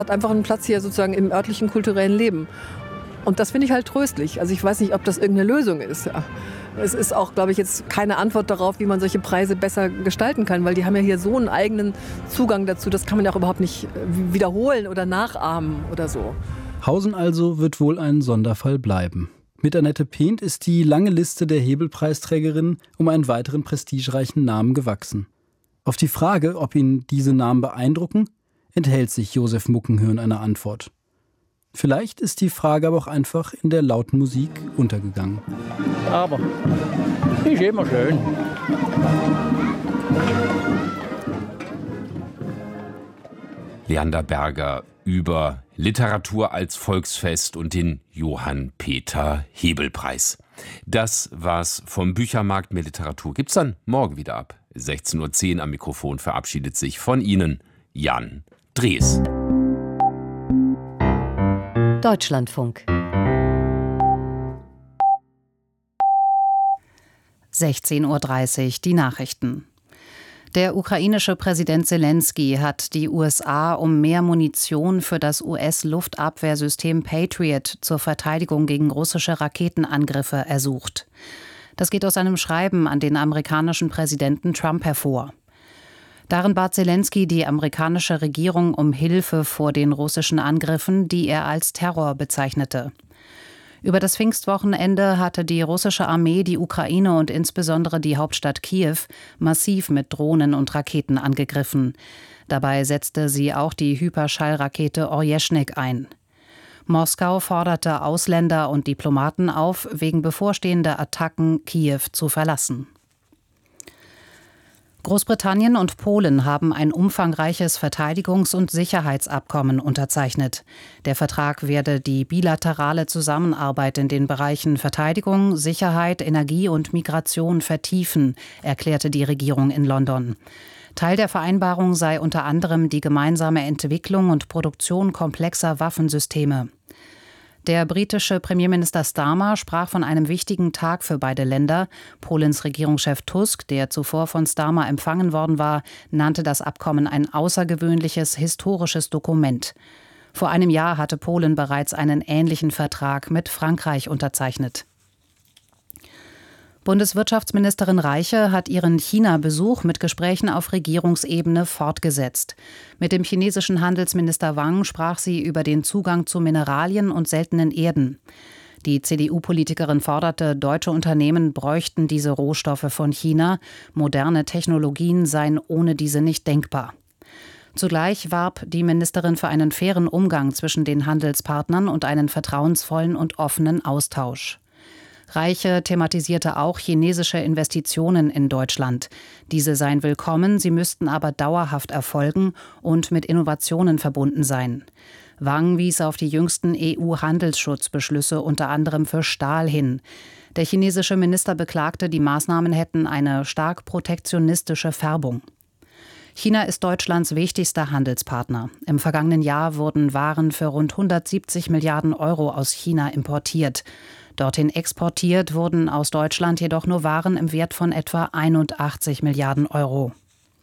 hat einfach einen Platz hier sozusagen im örtlichen kulturellen Leben. Und das finde ich halt tröstlich. Also ich weiß nicht, ob das irgendeine Lösung ist. Ja. Es ist auch, glaube ich, jetzt keine Antwort darauf, wie man solche Preise besser gestalten kann, weil die haben ja hier so einen eigenen Zugang dazu. Das kann man ja auch überhaupt nicht wiederholen oder nachahmen oder so. Hausen also wird wohl ein Sonderfall bleiben. Mit Annette Pehnt ist die lange Liste der Hebel-Preisträgerinnen um einen weiteren prestigereichen Namen gewachsen. Auf die Frage, ob ihn diese Namen beeindrucken, enthält sich Josef Muckenhirn eine Antwort. Vielleicht ist die Frage aber auch einfach in der lauten Musik untergegangen. Aber ist immer schön. Leander Berger über Literatur als Volksfest und den Johann-Peter-Hebel-Preis. Das war's vom Büchermarkt. Mehr Literatur gibt's dann morgen wieder ab 16:10 Uhr. Am Mikrofon verabschiedet sich von Ihnen Jan Drees. Deutschlandfunk 16:30 Uhr die Nachrichten. Der ukrainische Präsident Selenskyj hat die USA um mehr Munition für das US-Luftabwehrsystem Patriot zur Verteidigung gegen russische Raketenangriffe ersucht. Das geht aus einem Schreiben an den amerikanischen Präsidenten Trump hervor. Darin bat Selenskyj die amerikanische Regierung um Hilfe vor den russischen Angriffen, die er als Terror bezeichnete. Über das Pfingstwochenende hatte die russische Armee die Ukraine und insbesondere die Hauptstadt Kiew massiv mit Drohnen und Raketen angegriffen. Dabei setzte sie auch die Hyperschallrakete Orjeschnik ein. Moskau forderte Ausländer und Diplomaten auf, wegen bevorstehender Attacken Kiew zu verlassen. Großbritannien und Polen haben ein umfangreiches Verteidigungs- und Sicherheitsabkommen unterzeichnet. Der Vertrag werde die bilaterale Zusammenarbeit in den Bereichen Verteidigung, Sicherheit, Energie und Migration vertiefen, erklärte die Regierung in London. Teil der Vereinbarung sei unter anderem die gemeinsame Entwicklung und Produktion komplexer Waffensysteme. Der britische Premierminister Starmer sprach von einem wichtigen Tag für beide Länder. Polens Regierungschef Tusk, der zuvor von Starmer empfangen worden war, nannte das Abkommen ein außergewöhnliches, historisches Dokument. Vor einem Jahr hatte Polen bereits einen ähnlichen Vertrag mit Frankreich unterzeichnet. Bundeswirtschaftsministerin Reiche hat ihren China-Besuch mit Gesprächen auf Regierungsebene fortgesetzt. Mit dem chinesischen Handelsminister Wang sprach sie über den Zugang zu Mineralien und seltenen Erden. Die CDU-Politikerin forderte, deutsche Unternehmen bräuchten diese Rohstoffe von China. Moderne Technologien seien ohne diese nicht denkbar. Zugleich warb die Ministerin für einen fairen Umgang zwischen den Handelspartnern und einen vertrauensvollen und offenen Austausch. Reiche thematisierte auch chinesische Investitionen in Deutschland. Diese seien willkommen, sie müssten aber dauerhaft erfolgen und mit Innovationen verbunden sein. Wang wies auf die jüngsten EU-Handelsschutzbeschlüsse unter anderem für Stahl hin. Der chinesische Minister beklagte, die Maßnahmen hätten eine stark protektionistische Färbung. China ist Deutschlands wichtigster Handelspartner. Im vergangenen Jahr wurden Waren für rund 170 Milliarden Euro aus China importiert. Dorthin exportiert wurden aus Deutschland jedoch nur Waren im Wert von etwa 81 Milliarden Euro.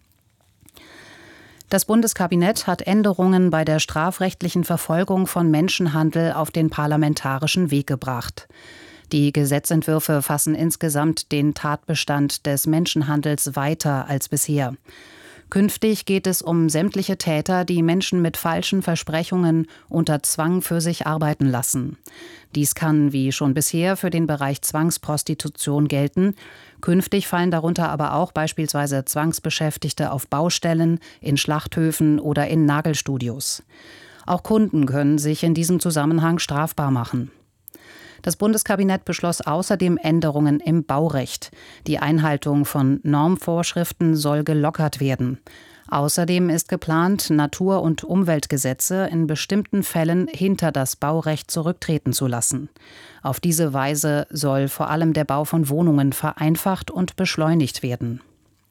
Das Bundeskabinett hat Änderungen bei der strafrechtlichen Verfolgung von Menschenhandel auf den parlamentarischen Weg gebracht. Die Gesetzentwürfe fassen insgesamt den Tatbestand des Menschenhandels weiter als bisher. Künftig geht es um sämtliche Täter, die Menschen mit falschen Versprechungen unter Zwang für sich arbeiten lassen. Dies kann, wie schon bisher, für den Bereich Zwangsprostitution gelten. Künftig fallen darunter aber auch beispielsweise Zwangsbeschäftigte auf Baustellen, in Schlachthöfen oder in Nagelstudios. Auch Kunden können sich in diesem Zusammenhang strafbar machen. Das Bundeskabinett beschloss außerdem Änderungen im Baurecht. Die Einhaltung von Normvorschriften soll gelockert werden. Außerdem ist geplant, Natur- und Umweltgesetze in bestimmten Fällen hinter das Baurecht zurücktreten zu lassen. Auf diese Weise soll vor allem der Bau von Wohnungen vereinfacht und beschleunigt werden.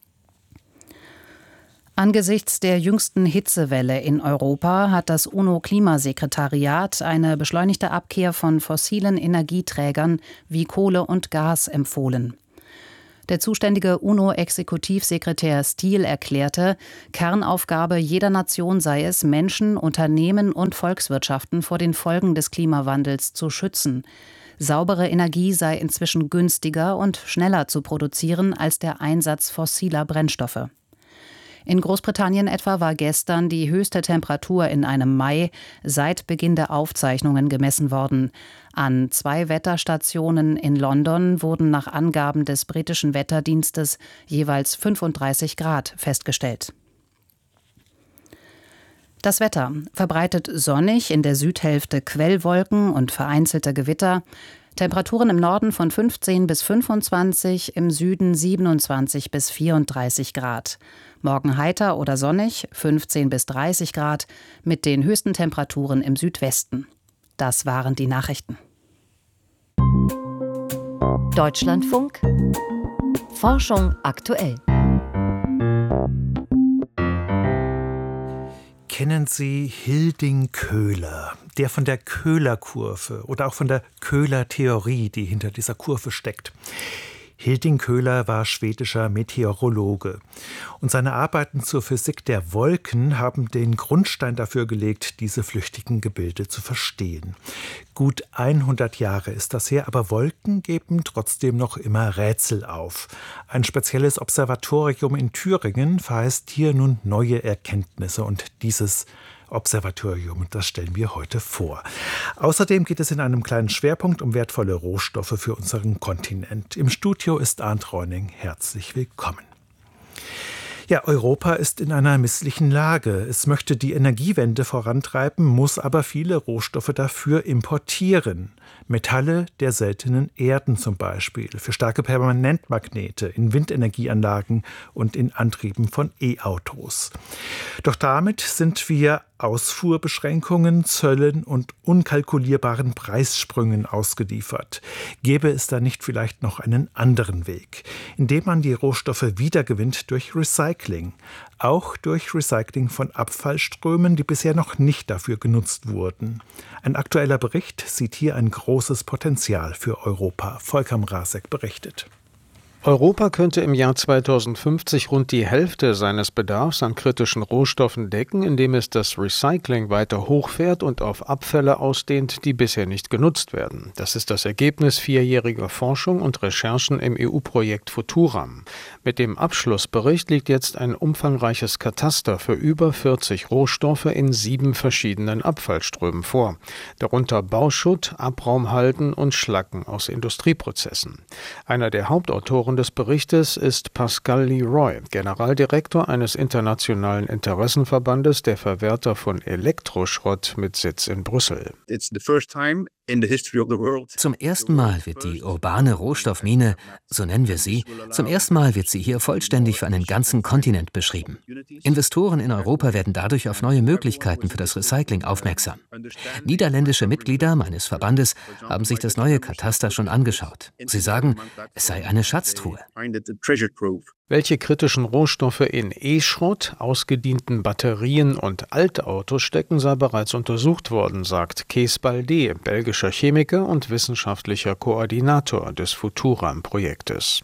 Angesichts der jüngsten Hitzewelle in Europa hat das UNO-Klimasekretariat eine beschleunigte Abkehr von fossilen Energieträgern wie Kohle und Gas empfohlen. Der zuständige UNO-Exekutivsekretär Steele erklärte, Kernaufgabe jeder Nation sei es, Menschen, Unternehmen und Volkswirtschaften vor den Folgen des Klimawandels zu schützen. Saubere Energie sei inzwischen günstiger und schneller zu produzieren als der Einsatz fossiler Brennstoffe. In Großbritannien etwa war gestern die höchste Temperatur in einem Mai seit Beginn der Aufzeichnungen gemessen worden. An 2 Wetterstationen in London wurden nach Angaben des britischen Wetterdienstes jeweils 35 Grad festgestellt. Das Wetter: verbreitet sonnig, in der Südhälfte Quellwolken und vereinzelte Gewitter. Temperaturen im Norden von 15 bis 25, im Süden 27 bis 34 Grad. Morgen heiter oder sonnig, 15 bis 30 Grad, mit den höchsten Temperaturen im Südwesten. Das waren die Nachrichten. Deutschlandfunk. Forschung aktuell. Kennen Sie Hilding Köhler, der von der Köhler-Kurve oder auch von der Köhler-Theorie, die hinter dieser Kurve steckt? Hilding Köhler war schwedischer Meteorologe und seine Arbeiten zur Physik der Wolken haben den Grundstein dafür gelegt, diese flüchtigen Gebilde zu verstehen. Gut 100 Jahre ist das her, aber Wolken geben trotzdem noch immer Rätsel auf. Ein spezielles Observatorium in Thüringen verheißt hier nun neue Erkenntnisse und dieses Observatorium, das stellen wir heute vor. Außerdem geht es in einem kleinen Schwerpunkt um wertvolle Rohstoffe für unseren Kontinent. Im Studio ist Arndt Reuning. Herzlich willkommen. Ja, Europa ist in einer misslichen Lage. Es möchte die Energiewende vorantreiben, muss aber viele Rohstoffe dafür importieren. Metalle der seltenen Erden zum Beispiel, für starke Permanentmagnete in Windenergieanlagen und in Antrieben von E-Autos. Doch damit sind wir Ausfuhrbeschränkungen, Zöllen und unkalkulierbaren Preissprüngen ausgeliefert. Gäbe es da nicht vielleicht noch einen anderen Weg, indem man die Rohstoffe wiedergewinnt durch Recycling, auch durch Recycling von Abfallströmen, die bisher noch nicht dafür genutzt wurden. Ein aktueller Bericht sieht hier ein großes Potenzial für Europa. Volker Mrazek berichtet. Europa könnte im Jahr 2050 rund die Hälfte seines Bedarfs an kritischen Rohstoffen decken, indem es das Recycling weiter hochfährt und auf Abfälle ausdehnt, die bisher nicht genutzt werden. Das ist das Ergebnis 4-jähriger Forschung und Recherchen im EU-Projekt Futuram. Mit dem Abschlussbericht liegt jetzt ein umfangreiches Kataster für über 40 Rohstoffe in 7 verschiedenen Abfallströmen vor, darunter Bauschutt, Abraumhalden und Schlacken aus Industrieprozessen. Einer der Hauptautoren des Berichtes ist Pascal Leroy, Generaldirektor eines internationalen Interessenverbandes der Verwerter von Elektroschrott mit Sitz in Brüssel. Zum ersten Mal wird die urbane Rohstoffmine, so nennen wir sie, zum ersten Mal wird sie hier vollständig für einen ganzen Kontinent beschrieben. Investoren in Europa werden dadurch auf neue Möglichkeiten für das Recycling aufmerksam. Niederländische Mitglieder meines Verbandes haben sich das neue Kataster schon angeschaut. Sie sagen, es sei eine Schatztruhe. Welche kritischen Rohstoffe in E-Schrott, ausgedienten Batterien und Altautos stecken, sei bereits untersucht worden, sagt Kees Balde, belgischer Chemiker und wissenschaftlicher Koordinator des Futuram-Projektes.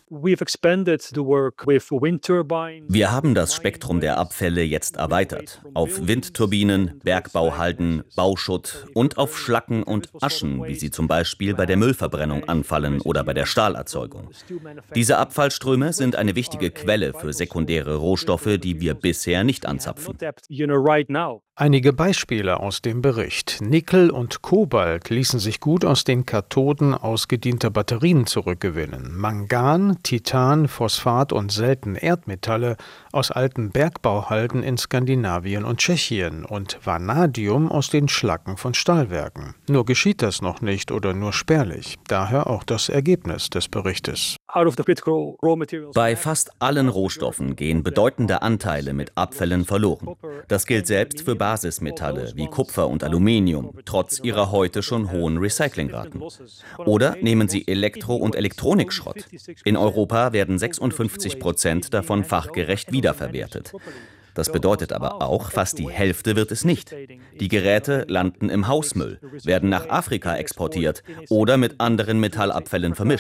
Wir haben das Spektrum der Abfälle jetzt erweitert auf Windturbinen, Bergbauhalden, Bauschutt und auf Schlacken und Aschen, wie sie zum Beispiel bei der Müllverbrennung anfallen oder bei der Stahlerzeugung. Diese Abfallströme sind eine wichtige Quelle für sekundäre Rohstoffe, die wir bisher nicht anzapfen. Einige Beispiele aus dem Bericht. Nickel und Kobalt ließen sich gut aus den Kathoden ausgedienter Batterien zurückgewinnen. Mangan, Titan, Phosphat und seltene Erdmetalle aus alten Bergbauhalden in Skandinavien und Tschechien und Vanadium aus den Schlacken von Stahlwerken. Nur geschieht das noch nicht oder nur spärlich. Daher auch das Ergebnis des Berichtes. Bei fast allen Rohstoffen gehen bedeutende Anteile mit Abfällen verloren. Das gilt selbst für Basismetalle wie Kupfer und Aluminium, trotz ihrer heute schon hohen Recyclingraten. Oder nehmen Sie Elektro- und Elektronikschrott. In Europa werden 56% davon fachgerecht wiederverwertet. Das bedeutet aber auch, fast die Hälfte wird es nicht. Die Geräte landen im Hausmüll, werden nach Afrika exportiert oder mit anderen Metallabfällen vermischt.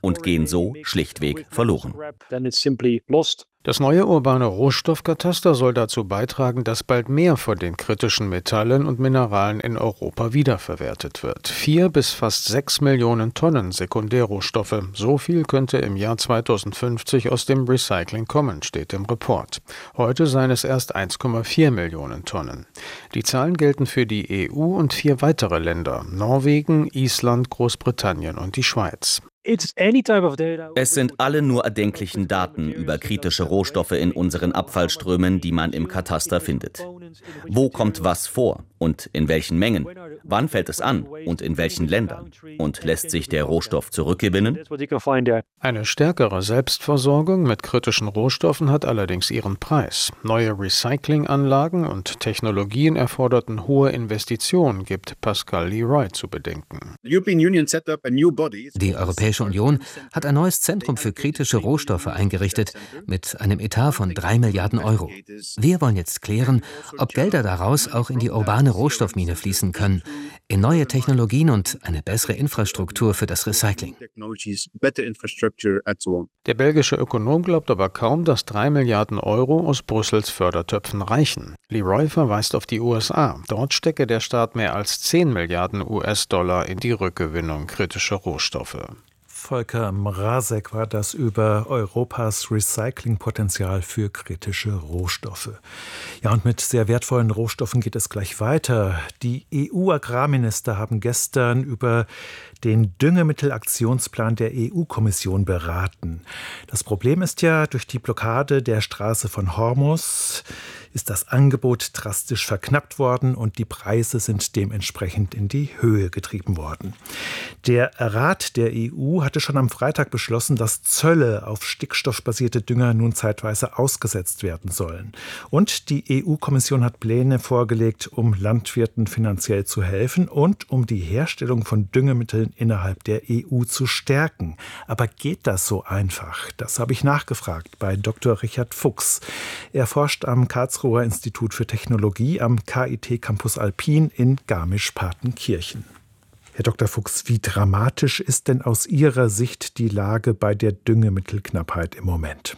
und gehen so schlichtweg verloren. Das neue urbane Rohstoffkataster soll dazu beitragen, dass bald mehr von den kritischen Metallen und Mineralen in Europa wiederverwertet wird. 4 bis fast 6 Millionen Tonnen Sekundärrohstoffe. So viel könnte im Jahr 2050 aus dem Recycling kommen, steht im Report. Heute seien es erst 1,4 Millionen Tonnen. Die Zahlen gelten für die EU und 4 weitere Länder: Norwegen, Island, Großbritannien und die Schweiz. Es sind alle nur erdenklichen Daten über kritische Rohstoffe in unseren Abfallströmen, die man im Kataster findet. Wo kommt was vor und in welchen Mengen? Wann fällt es an und in welchen Ländern? Und lässt sich der Rohstoff zurückgewinnen? Eine stärkere Selbstversorgung mit kritischen Rohstoffen hat allerdings ihren Preis. Neue Recyclinganlagen und Technologien erforderten hohe Investitionen, gibt Pascal Leroy zu bedenken. Die Europäische Union hat ein neues Zentrum für kritische Rohstoffe eingerichtet mit einem Etat von 3 Milliarden Euro. Wir wollen jetzt klären, ob Gelder daraus auch in die urbane Rohstoffmine fließen können, in neue Technologien und eine bessere Infrastruktur für das Recycling. Der belgische Ökonom glaubt aber kaum, dass 3 Milliarden Euro aus Brüssels Fördertöpfen reichen. Leroy verweist auf die USA. Dort stecke der Staat mehr als 10 Milliarden US-Dollar in die Rückgewinnung kritischer Rohstoffe. Volker Mrazek war das über Europas Recyclingpotenzial für kritische Rohstoffe. Ja, und mit sehr wertvollen Rohstoffen geht es gleich weiter. Die EU-Agrarminister haben gestern über den Düngemittelaktionsplan der EU-Kommission beraten. Das Problem ist ja, durch die Blockade der Straße von Hormuz ist das Angebot drastisch verknappt worden und die Preise sind dementsprechend in die Höhe getrieben worden. Der Rat der EU hatte schon am Freitag beschlossen, dass Zölle auf stickstoffbasierte Dünger nun zeitweise ausgesetzt werden sollen. Und die EU-Kommission hat Pläne vorgelegt, um Landwirten finanziell zu helfen und um die Herstellung von Düngemitteln innerhalb der EU zu stärken. Aber geht das so einfach? Das habe ich nachgefragt bei Dr. Richard Fuchs. Er forscht am Karlsruher Institut für Technologie am KIT Campus Alpin in Garmisch-Partenkirchen. Herr Dr. Fuchs, wie dramatisch ist denn aus Ihrer Sicht die Lage bei der Düngemittelknappheit im Moment?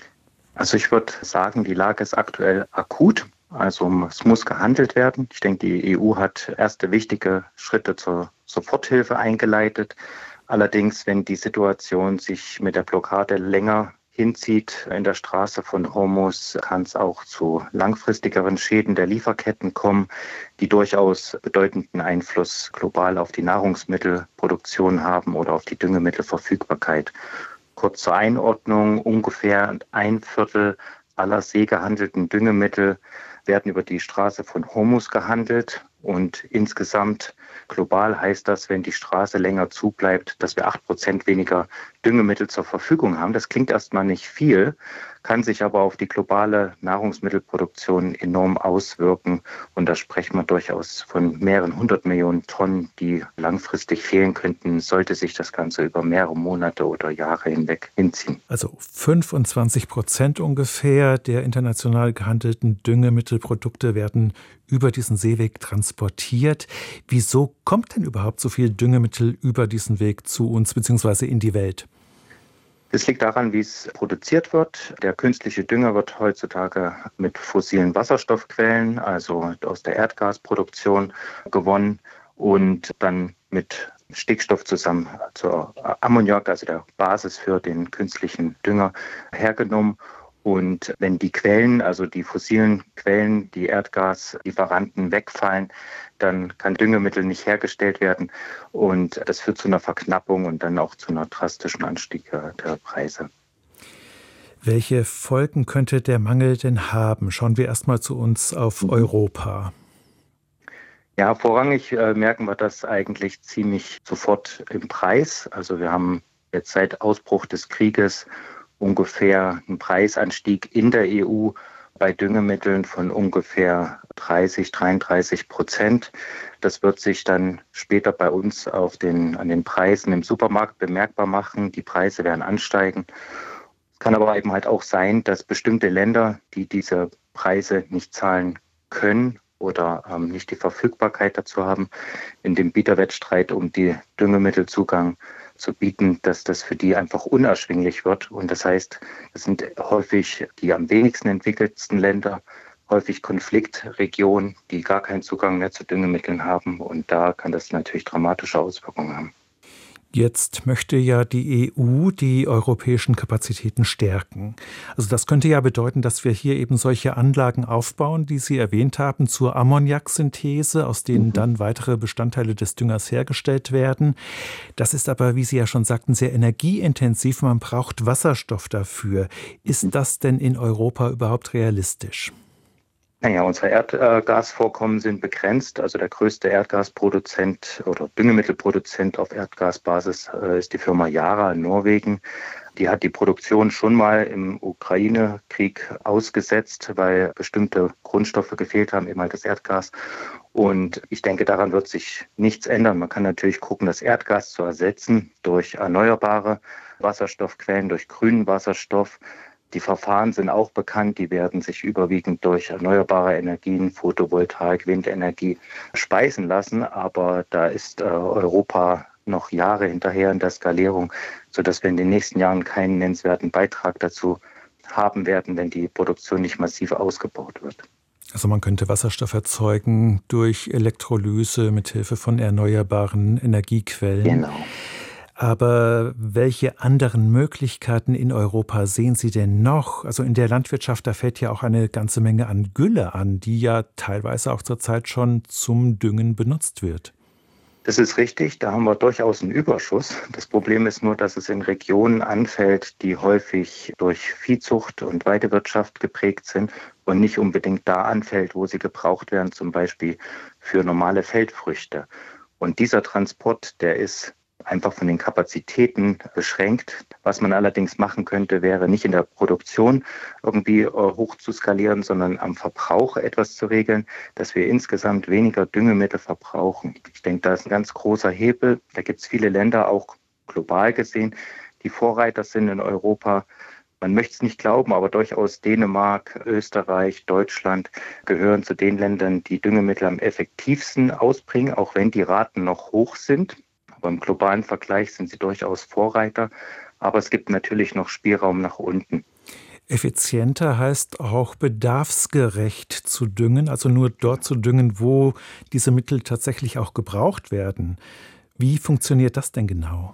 Also ich würde sagen, die Lage ist aktuell akut. Also es muss gehandelt werden. Ich denke, die EU hat erste wichtige Schritte zur Soforthilfe eingeleitet. Allerdings, wenn die Situation sich mit der Blockade länger hinzieht in der Straße von Hormuz, kann es auch zu langfristigeren Schäden der Lieferketten kommen, die durchaus bedeutenden Einfluss global auf die Nahrungsmittelproduktion haben oder auf die Düngemittelverfügbarkeit. Kurz zur Einordnung: ungefähr 1/4 aller seegehandelten Düngemittel werden über die Straße von Hormuz gehandelt. Und insgesamt global heißt das, wenn die Straße länger zubleibt, dass wir 8% weniger Düngemittel zur Verfügung haben. Das klingt erstmal nicht viel, kann sich aber auf die globale Nahrungsmittelproduktion enorm auswirken. Und da sprechen wir durchaus von mehreren 100 Millionen Tonnen, die langfristig fehlen könnten, sollte sich das Ganze über mehrere Monate oder Jahre hinweg hinziehen. Also 25% ungefähr der international gehandelten Düngemittelprodukte werden über diesen Seeweg transportiert. Wieso kommt denn überhaupt so viel Düngemittel über diesen Weg zu uns bzw. in die Welt? Das liegt daran, wie es produziert wird. Der künstliche Dünger wird heutzutage mit fossilen Wasserstoffquellen, also aus der Erdgasproduktion, gewonnen und dann mit Stickstoff zusammen zur Ammoniak, also der Basis für den künstlichen Dünger, hergenommen. Und wenn die Quellen, also die fossilen Quellen, die Erdgaslieferanten wegfallen, dann kann Düngemittel nicht hergestellt werden. Und das führt zu einer Verknappung und dann auch zu einer drastischen Anstieg der Preise. Welche Folgen könnte der Mangel denn haben? Schauen wir erstmal zu uns auf Europa. Ja, vorrangig merken wir das eigentlich ziemlich sofort im Preis. Also wir haben jetzt seit Ausbruch des Krieges ungefähr einen Preisanstieg in der EU bei Düngemitteln von ungefähr 33%. Das wird sich dann später bei uns an den Preisen im Supermarkt bemerkbar machen. Die Preise werden ansteigen. Es kann aber eben halt auch sein, dass bestimmte Länder, die diese Preise nicht zahlen können oder nicht die Verfügbarkeit dazu haben, in dem Bieterwettstreit um den Düngemittelzugang zu bieten, dass das für die einfach unerschwinglich wird. Und das heißt, es sind häufig die am wenigsten entwickelten Länder, häufig Konfliktregionen, die gar keinen Zugang mehr zu Düngemitteln haben. Und da kann das natürlich dramatische Auswirkungen haben. Jetzt möchte ja die EU die europäischen Kapazitäten stärken. Also das könnte ja bedeuten, dass wir hier eben solche Anlagen aufbauen, die Sie erwähnt haben, zur Ammoniaksynthese, aus denen dann weitere Bestandteile des Düngers hergestellt werden. Das ist aber, wie Sie ja schon sagten, sehr energieintensiv. Man braucht Wasserstoff dafür. Ist das denn in Europa überhaupt realistisch? Naja, unsere Erdgasvorkommen sind begrenzt. Also der größte Erdgasproduzent oder Düngemittelproduzent auf Erdgasbasis ist die Firma Yara in Norwegen. Die hat die Produktion schon mal im Ukraine-Krieg ausgesetzt, weil bestimmte Grundstoffe gefehlt haben, eben halt das Erdgas. Und ich denke, daran wird sich nichts ändern. Man kann natürlich gucken, das Erdgas zu ersetzen durch erneuerbare Wasserstoffquellen, durch grünen Wasserstoff. Die Verfahren sind auch bekannt, die werden sich überwiegend durch erneuerbare Energien, Photovoltaik, Windenergie speisen lassen. Aber da ist Europa noch Jahre hinterher in der Skalierung, sodass wir in den nächsten Jahren keinen nennenswerten Beitrag dazu haben werden, wenn die Produktion nicht massiv ausgebaut wird. Also man könnte Wasserstoff erzeugen durch Elektrolyse mithilfe von erneuerbaren Energiequellen. Genau. Aber welche anderen Möglichkeiten in Europa sehen Sie denn noch? Also in der Landwirtschaft, da fällt ja auch eine ganze Menge an Gülle an, die ja teilweise auch zurzeit schon zum Düngen benutzt wird. Das ist richtig, da haben wir durchaus einen Überschuss. Das Problem ist nur, dass es in Regionen anfällt, die häufig durch Viehzucht und Weidewirtschaft geprägt sind und nicht unbedingt da anfällt, wo sie gebraucht werden, zum Beispiel für normale Feldfrüchte. Und dieser Transport, der ist einfach von den Kapazitäten beschränkt. Was man allerdings machen könnte, wäre nicht in der Produktion irgendwie hoch zu skalieren, sondern am Verbrauch etwas zu regeln, dass wir insgesamt weniger Düngemittel verbrauchen. Ich denke, da ist ein ganz großer Hebel. Da gibt es viele Länder, auch global gesehen, die Vorreiter sind in Europa. Man möchte es nicht glauben, aber durchaus Dänemark, Österreich, Deutschland gehören zu den Ländern, die Düngemittel am effektivsten ausbringen, auch wenn die Raten noch hoch sind. Aber im globalen Vergleich sind sie durchaus Vorreiter. Aber es gibt natürlich noch Spielraum nach unten. Effizienter heißt auch bedarfsgerecht zu düngen, also nur dort zu düngen, wo diese Mittel tatsächlich auch gebraucht werden. Wie funktioniert das denn genau?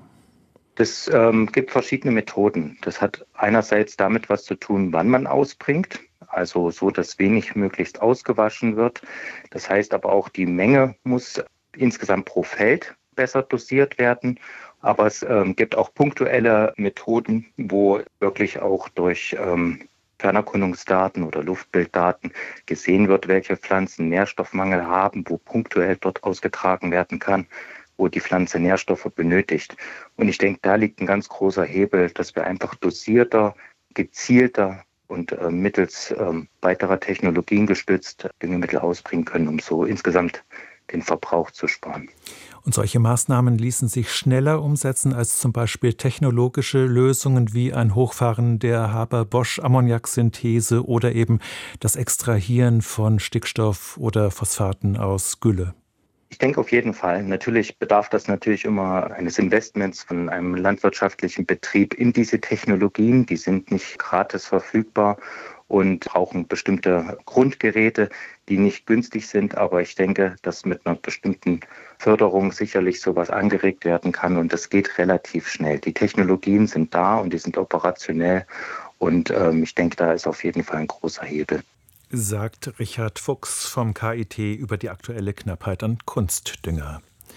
Es gibt verschiedene Methoden. Das hat einerseits damit was zu tun, wann man ausbringt. Also so, dass wenig möglichst ausgewaschen wird. Das heißt aber auch, die Menge muss insgesamt pro Feld besser dosiert werden. Aber es gibt auch punktuelle Methoden, wo wirklich auch durch Fernerkundungsdaten oder Luftbilddaten gesehen wird, welche Pflanzen Nährstoffmangel haben, wo punktuell dort ausgetragen werden kann, wo die Pflanze Nährstoffe benötigt. Und ich denke, da liegt ein ganz großer Hebel, dass wir einfach dosierter, gezielter und mittels weiterer Technologien gestützt Düngemittel ausbringen können, um so insgesamt den Verbrauch zu sparen. Und solche Maßnahmen ließen sich schneller umsetzen als zum Beispiel technologische Lösungen wie ein Hochfahren der Haber-Bosch-Ammoniaksynthese oder eben das Extrahieren von Stickstoff oder Phosphaten aus Gülle. Ich denke auf jeden Fall. Natürlich bedarf das natürlich immer eines Investments von einem landwirtschaftlichen Betrieb in diese Technologien. Die sind nicht gratis verfügbar und brauchen bestimmte Grundgeräte, die nicht günstig sind. Aber ich denke, dass mit einer bestimmten Förderung sicherlich sowas angeregt werden kann. Und das geht relativ schnell. Die Technologien sind da und die sind operationell. Und ich denke, da ist auf jeden Fall ein großer Hebel. Sagt Richard Fuchs vom KIT über die aktuelle Knappheit an Kunstdünger.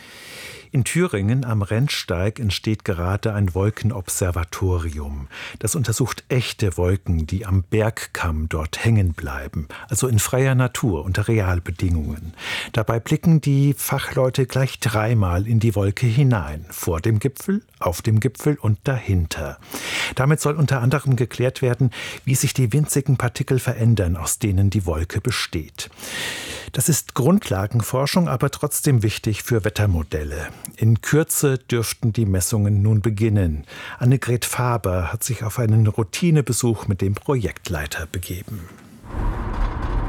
In Thüringen am Rennsteig entsteht gerade ein Wolkenobservatorium. Das untersucht echte Wolken, die am Bergkamm dort hängen bleiben, also in freier Natur unter Realbedingungen. Dabei blicken die Fachleute gleich dreimal in die Wolke hinein, vor dem Gipfel, auf dem Gipfel und dahinter. Damit soll unter anderem geklärt werden, wie sich die winzigen Partikel verändern, aus denen die Wolke besteht. Das ist Grundlagenforschung, aber trotzdem wichtig für Wettermodelle. In Kürze dürften die Messungen nun beginnen. Annegret Faber hat sich auf einen Routinebesuch mit dem Projektleiter begeben.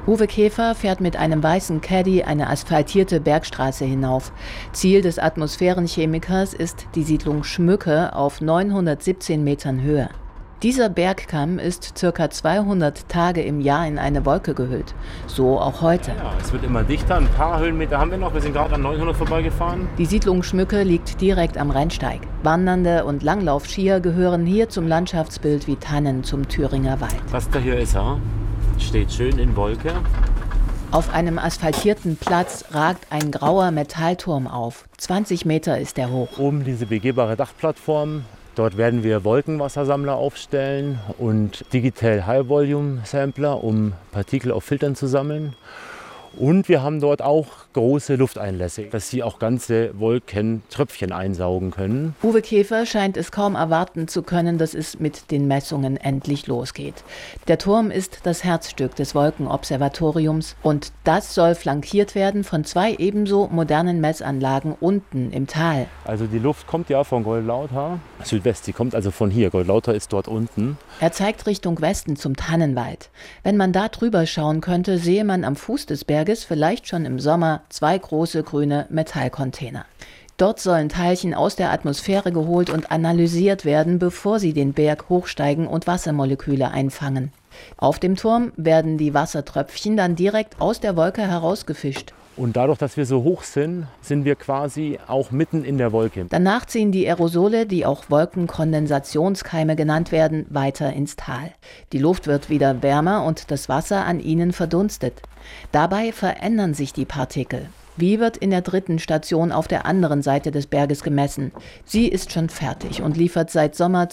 Uwe Käfer fährt mit einem weißen Caddy eine asphaltierte Bergstraße hinauf. Ziel des Atmosphärenchemikers ist die Siedlung Schmücke auf 917 Metern Höhe. Dieser Bergkamm ist ca. 200 Tage im Jahr in eine Wolke gehüllt. So auch heute. Ja, es wird immer dichter. Ein paar Höhenmeter haben wir noch. Wir sind gerade an 900 vorbeigefahren. Die Siedlung Schmücke liegt direkt am Rennsteig. Wandernde und Langlaufskier gehören hier zum Landschaftsbild wie Tannen zum Thüringer Wald. Das da hier ist er. Steht schön in Wolke. Auf einem asphaltierten Platz ragt ein grauer Metallturm auf. 20 Meter ist er hoch. Oben diese begehbare Dachplattform. Dort werden wir Wolkenwassersammler aufstellen und Digital High Volume Sampler, um Partikel auf Filtern zu sammeln. Und wir haben dort auch große Lufteinlässe, dass sie auch ganze Wolkentröpfchen einsaugen können. Uwe Käfer scheint es kaum erwarten zu können, dass es mit den Messungen endlich losgeht. Der Turm ist das Herzstück des Wolkenobservatoriums und das soll flankiert werden von 2 ebenso modernen Messanlagen unten im Tal. Also die Luft kommt ja von Goldlauter, Südwest, die kommt also von hier. Goldlauter ist dort unten. Er zeigt Richtung Westen zum Tannenwald. Wenn man da drüber schauen könnte, sehe man am Fuß des Berges vielleicht schon im Sommer 2 große grüne Metallcontainer. Dort sollen Teilchen aus der Atmosphäre geholt und analysiert werden, bevor sie den Berg hochsteigen und Wassermoleküle einfangen. Auf dem Turm werden die Wassertröpfchen dann direkt aus der Wolke herausgefischt. Und dadurch, dass wir so hoch sind, sind wir quasi auch mitten in der Wolke. Danach ziehen die Aerosole, die auch Wolkenkondensationskeime genannt werden, weiter ins Tal. Die Luft wird wieder wärmer und das Wasser an ihnen verdunstet. Dabei verändern sich die Partikel. Wie wird in der 3. Station auf der anderen Seite des Berges gemessen? Sie ist schon fertig und liefert seit Sommer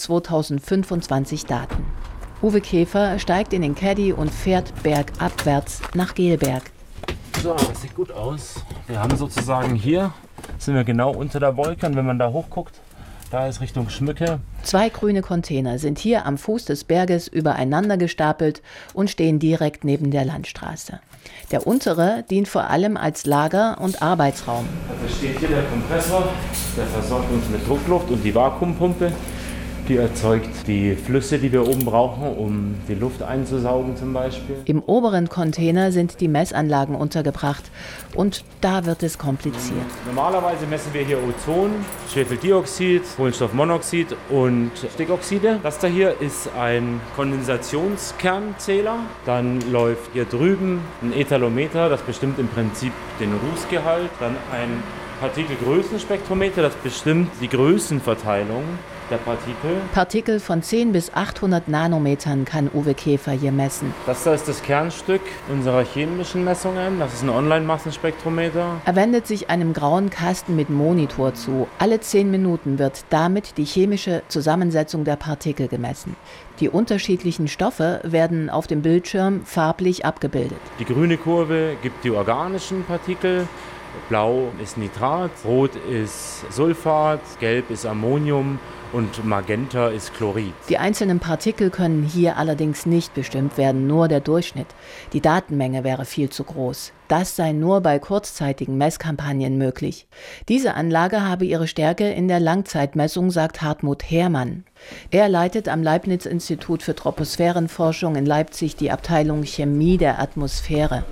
2025 Daten. Uwe Käfer steigt in den Caddy und fährt bergabwärts nach Gelberg. So, das sieht gut aus. Wir haben sozusagen hier, sind wir genau unter der Wolke und wenn man da hochguckt, da ist Richtung Schmücke. 2 grüne Container sind hier am Fuß des Berges übereinander gestapelt und stehen direkt neben der Landstraße. Der untere dient vor allem als Lager- und Arbeitsraum. Also steht hier der Kompressor, der versorgt uns mit Druckluft und die Vakuumpumpe. Die erzeugt die Flüsse, die wir oben brauchen, um die Luft einzusaugen zum Beispiel. Im oberen Container sind die Messanlagen untergebracht und da wird es kompliziert. Normalerweise messen wir hier Ozon, Schwefeldioxid, Kohlenstoffmonoxid und Stickoxide. Das da hier ist ein Kondensationskernzähler. Dann läuft hier drüben ein Etalometer, das bestimmt im Prinzip den Rußgehalt. Dann ein Partikelgrößenspektrometer, das bestimmt die Größenverteilung der Partikel. Partikel von 10 bis 800 Nanometern kann Uwe Käfer hier messen. Das da ist das Kernstück unserer chemischen Messungen. Das ist ein Online-Massenspektrometer. Er wendet sich einem grauen Kasten mit Monitor zu. Alle 10 Minuten wird damit die chemische Zusammensetzung der Partikel gemessen. Die unterschiedlichen Stoffe werden auf dem Bildschirm farblich abgebildet. Die grüne Kurve gibt die organischen Partikel. Blau ist Nitrat, Rot ist Sulfat, Gelb ist Ammonium und Magenta ist Chlorid. Die einzelnen Partikel können hier allerdings nicht bestimmt werden, nur der Durchschnitt. Die Datenmenge wäre viel zu groß. Das sei nur bei kurzzeitigen Messkampagnen möglich. Diese Anlage habe ihre Stärke in der Langzeitmessung, sagt Hartmut Herrmann. Er leitet am Leibniz-Institut für Troposphärenforschung in Leipzig die Abteilung Chemie der Atmosphäre.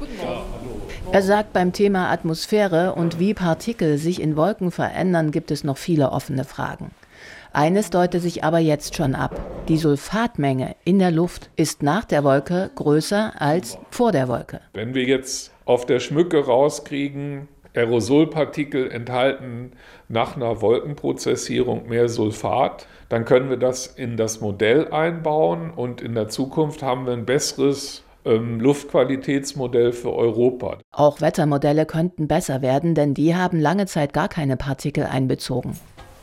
Er sagt, beim Thema Atmosphäre und wie Partikel sich in Wolken verändern, gibt es noch viele offene Fragen. Eines deute sich aber jetzt schon ab. Die Sulfatmenge in der Luft ist nach der Wolke größer als vor der Wolke. Wenn wir jetzt auf der Schmücke rauskriegen, Aerosolpartikel enthalten nach einer Wolkenprozessierung mehr Sulfat, dann können wir das in das Modell einbauen und in der Zukunft haben wir ein besseres Luftqualitätsmodell für Europa. Auch Wettermodelle könnten besser werden, denn die haben lange Zeit gar keine Partikel einbezogen.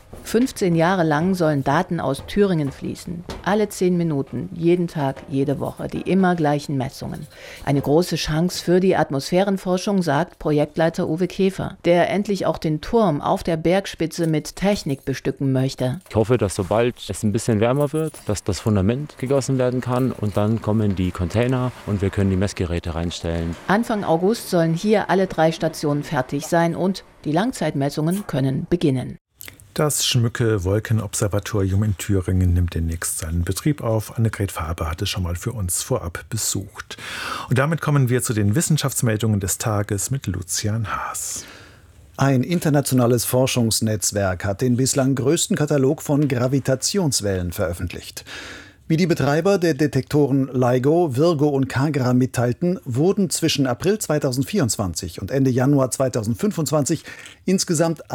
15 Jahre lang sollen Daten aus Thüringen fließen. Alle 10 Minuten, jeden Tag, jede Woche, die immer gleichen Messungen. Eine große Chance für die Atmosphärenforschung, sagt Projektleiter Uwe Käfer, der endlich auch den Turm auf der Bergspitze mit Technik bestücken möchte. Ich hoffe, dass sobald es ein bisschen wärmer wird, dass das Fundament gegossen werden kann und dann kommen die Container und wir können die Messgeräte reinstellen. Anfang August sollen hier alle 3 Stationen fertig sein und die Langzeitmessungen können beginnen. Das Schmücke Wolkenobservatorium in Thüringen nimmt demnächst seinen Betrieb auf. Annegret Faber hat es schon mal für uns vorab besucht. Und damit kommen wir zu den Wissenschaftsmeldungen des Tages mit Lucian Haas. Ein internationales Forschungsnetzwerk hat den bislang größten Katalog von Gravitationswellen veröffentlicht. Wie die Betreiber der Detektoren LIGO, Virgo und Kagra mitteilten, wurden zwischen April 2024 und Ende Januar 2025 insgesamt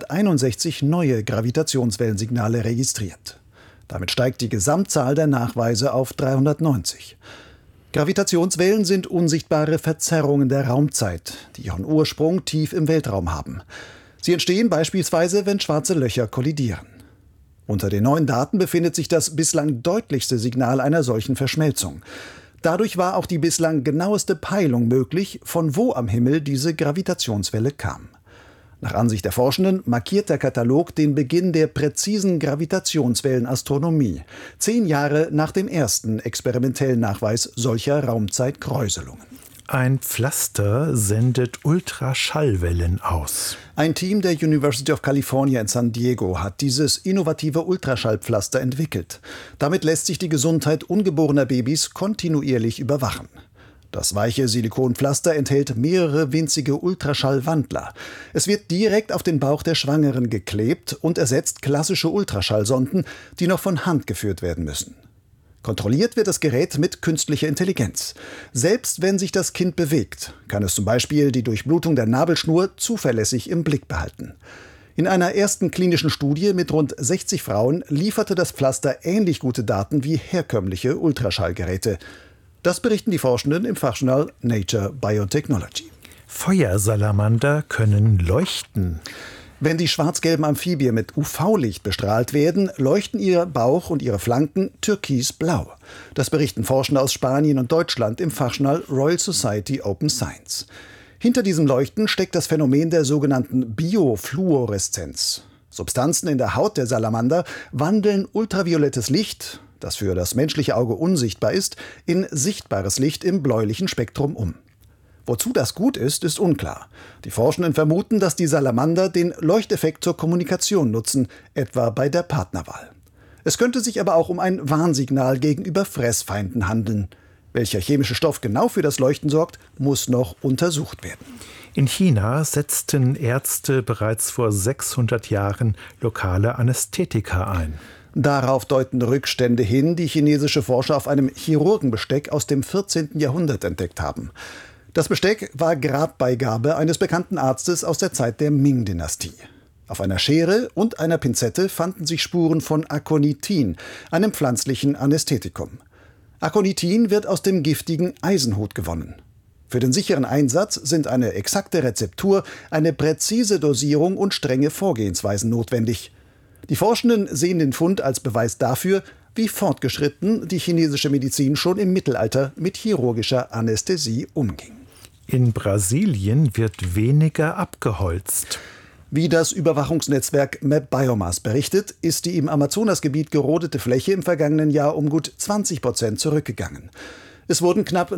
161 neue Gravitationswellensignale registriert. Damit steigt die Gesamtzahl der Nachweise auf 390. Gravitationswellen sind unsichtbare Verzerrungen der Raumzeit, die ihren Ursprung tief im Weltraum haben. Sie entstehen beispielsweise, wenn schwarze Löcher kollidieren. Unter den neuen Daten befindet sich das bislang deutlichste Signal einer solchen Verschmelzung. Dadurch war auch die bislang genaueste Peilung möglich, von wo am Himmel diese Gravitationswelle kam. Nach Ansicht der Forschenden markiert der Katalog den Beginn der präzisen Gravitationswellenastronomie, 10 Jahre nach dem ersten experimentellen Nachweis solcher Raumzeitkräuselungen. Ein Pflaster sendet Ultraschallwellen aus. Ein Team der University of California in San Diego hat dieses innovative Ultraschallpflaster entwickelt. Damit lässt sich die Gesundheit ungeborener Babys kontinuierlich überwachen. Das weiche Silikonpflaster enthält mehrere winzige Ultraschallwandler. Es wird direkt auf den Bauch der Schwangeren geklebt und ersetzt klassische Ultraschallsonden, die noch von Hand geführt werden müssen. Kontrolliert wird das Gerät mit künstlicher Intelligenz. Selbst wenn sich das Kind bewegt, kann es zum Beispiel die Durchblutung der Nabelschnur zuverlässig im Blick behalten. In einer ersten klinischen Studie mit rund 60 Frauen lieferte das Pflaster ähnlich gute Daten wie herkömmliche Ultraschallgeräte. Das berichten die Forschenden im Fachjournal Nature Biotechnology. Feuersalamander können leuchten. Wenn die schwarz-gelben Amphibien mit UV-Licht bestrahlt werden, leuchten ihr Bauch und ihre Flanken türkisblau. Das berichten Forschende aus Spanien und Deutschland im Fachjournal Royal Society Open Science. Hinter diesem Leuchten steckt das Phänomen der sogenannten Biofluoreszenz. Substanzen in der Haut der Salamander wandeln ultraviolettes Licht, das für das menschliche Auge unsichtbar ist, in sichtbares Licht im bläulichen Spektrum um. Wozu das gut ist, ist unklar. Die Forschenden vermuten, dass die Salamander den Leuchteffekt zur Kommunikation nutzen, etwa bei der Partnerwahl. Es könnte sich aber auch um ein Warnsignal gegenüber Fressfeinden handeln. Welcher chemische Stoff genau für das Leuchten sorgt, muss noch untersucht werden. In China setzten Ärzte bereits vor 600 Jahren lokale Anästhetika ein. Darauf deuten Rückstände hin, die chinesische Forscher auf einem Chirurgenbesteck aus dem 14. Jahrhundert entdeckt haben. Das Besteck war Grabbeigabe eines bekannten Arztes aus der Zeit der Ming-Dynastie. Auf einer Schere und einer Pinzette fanden sich Spuren von Aconitin, einem pflanzlichen Anästhetikum. Aconitin wird aus dem giftigen Eisenhut gewonnen. Für den sicheren Einsatz sind eine exakte Rezeptur, eine präzise Dosierung und strenge Vorgehensweisen notwendig. Die Forschenden sehen den Fund als Beweis dafür, wie fortgeschritten die chinesische Medizin schon im Mittelalter mit chirurgischer Anästhesie umging. In Brasilien wird weniger abgeholzt. Wie das Überwachungsnetzwerk MapBiomas berichtet, ist die im Amazonasgebiet gerodete Fläche im vergangenen Jahr um gut 20% zurückgegangen. Es wurden knapp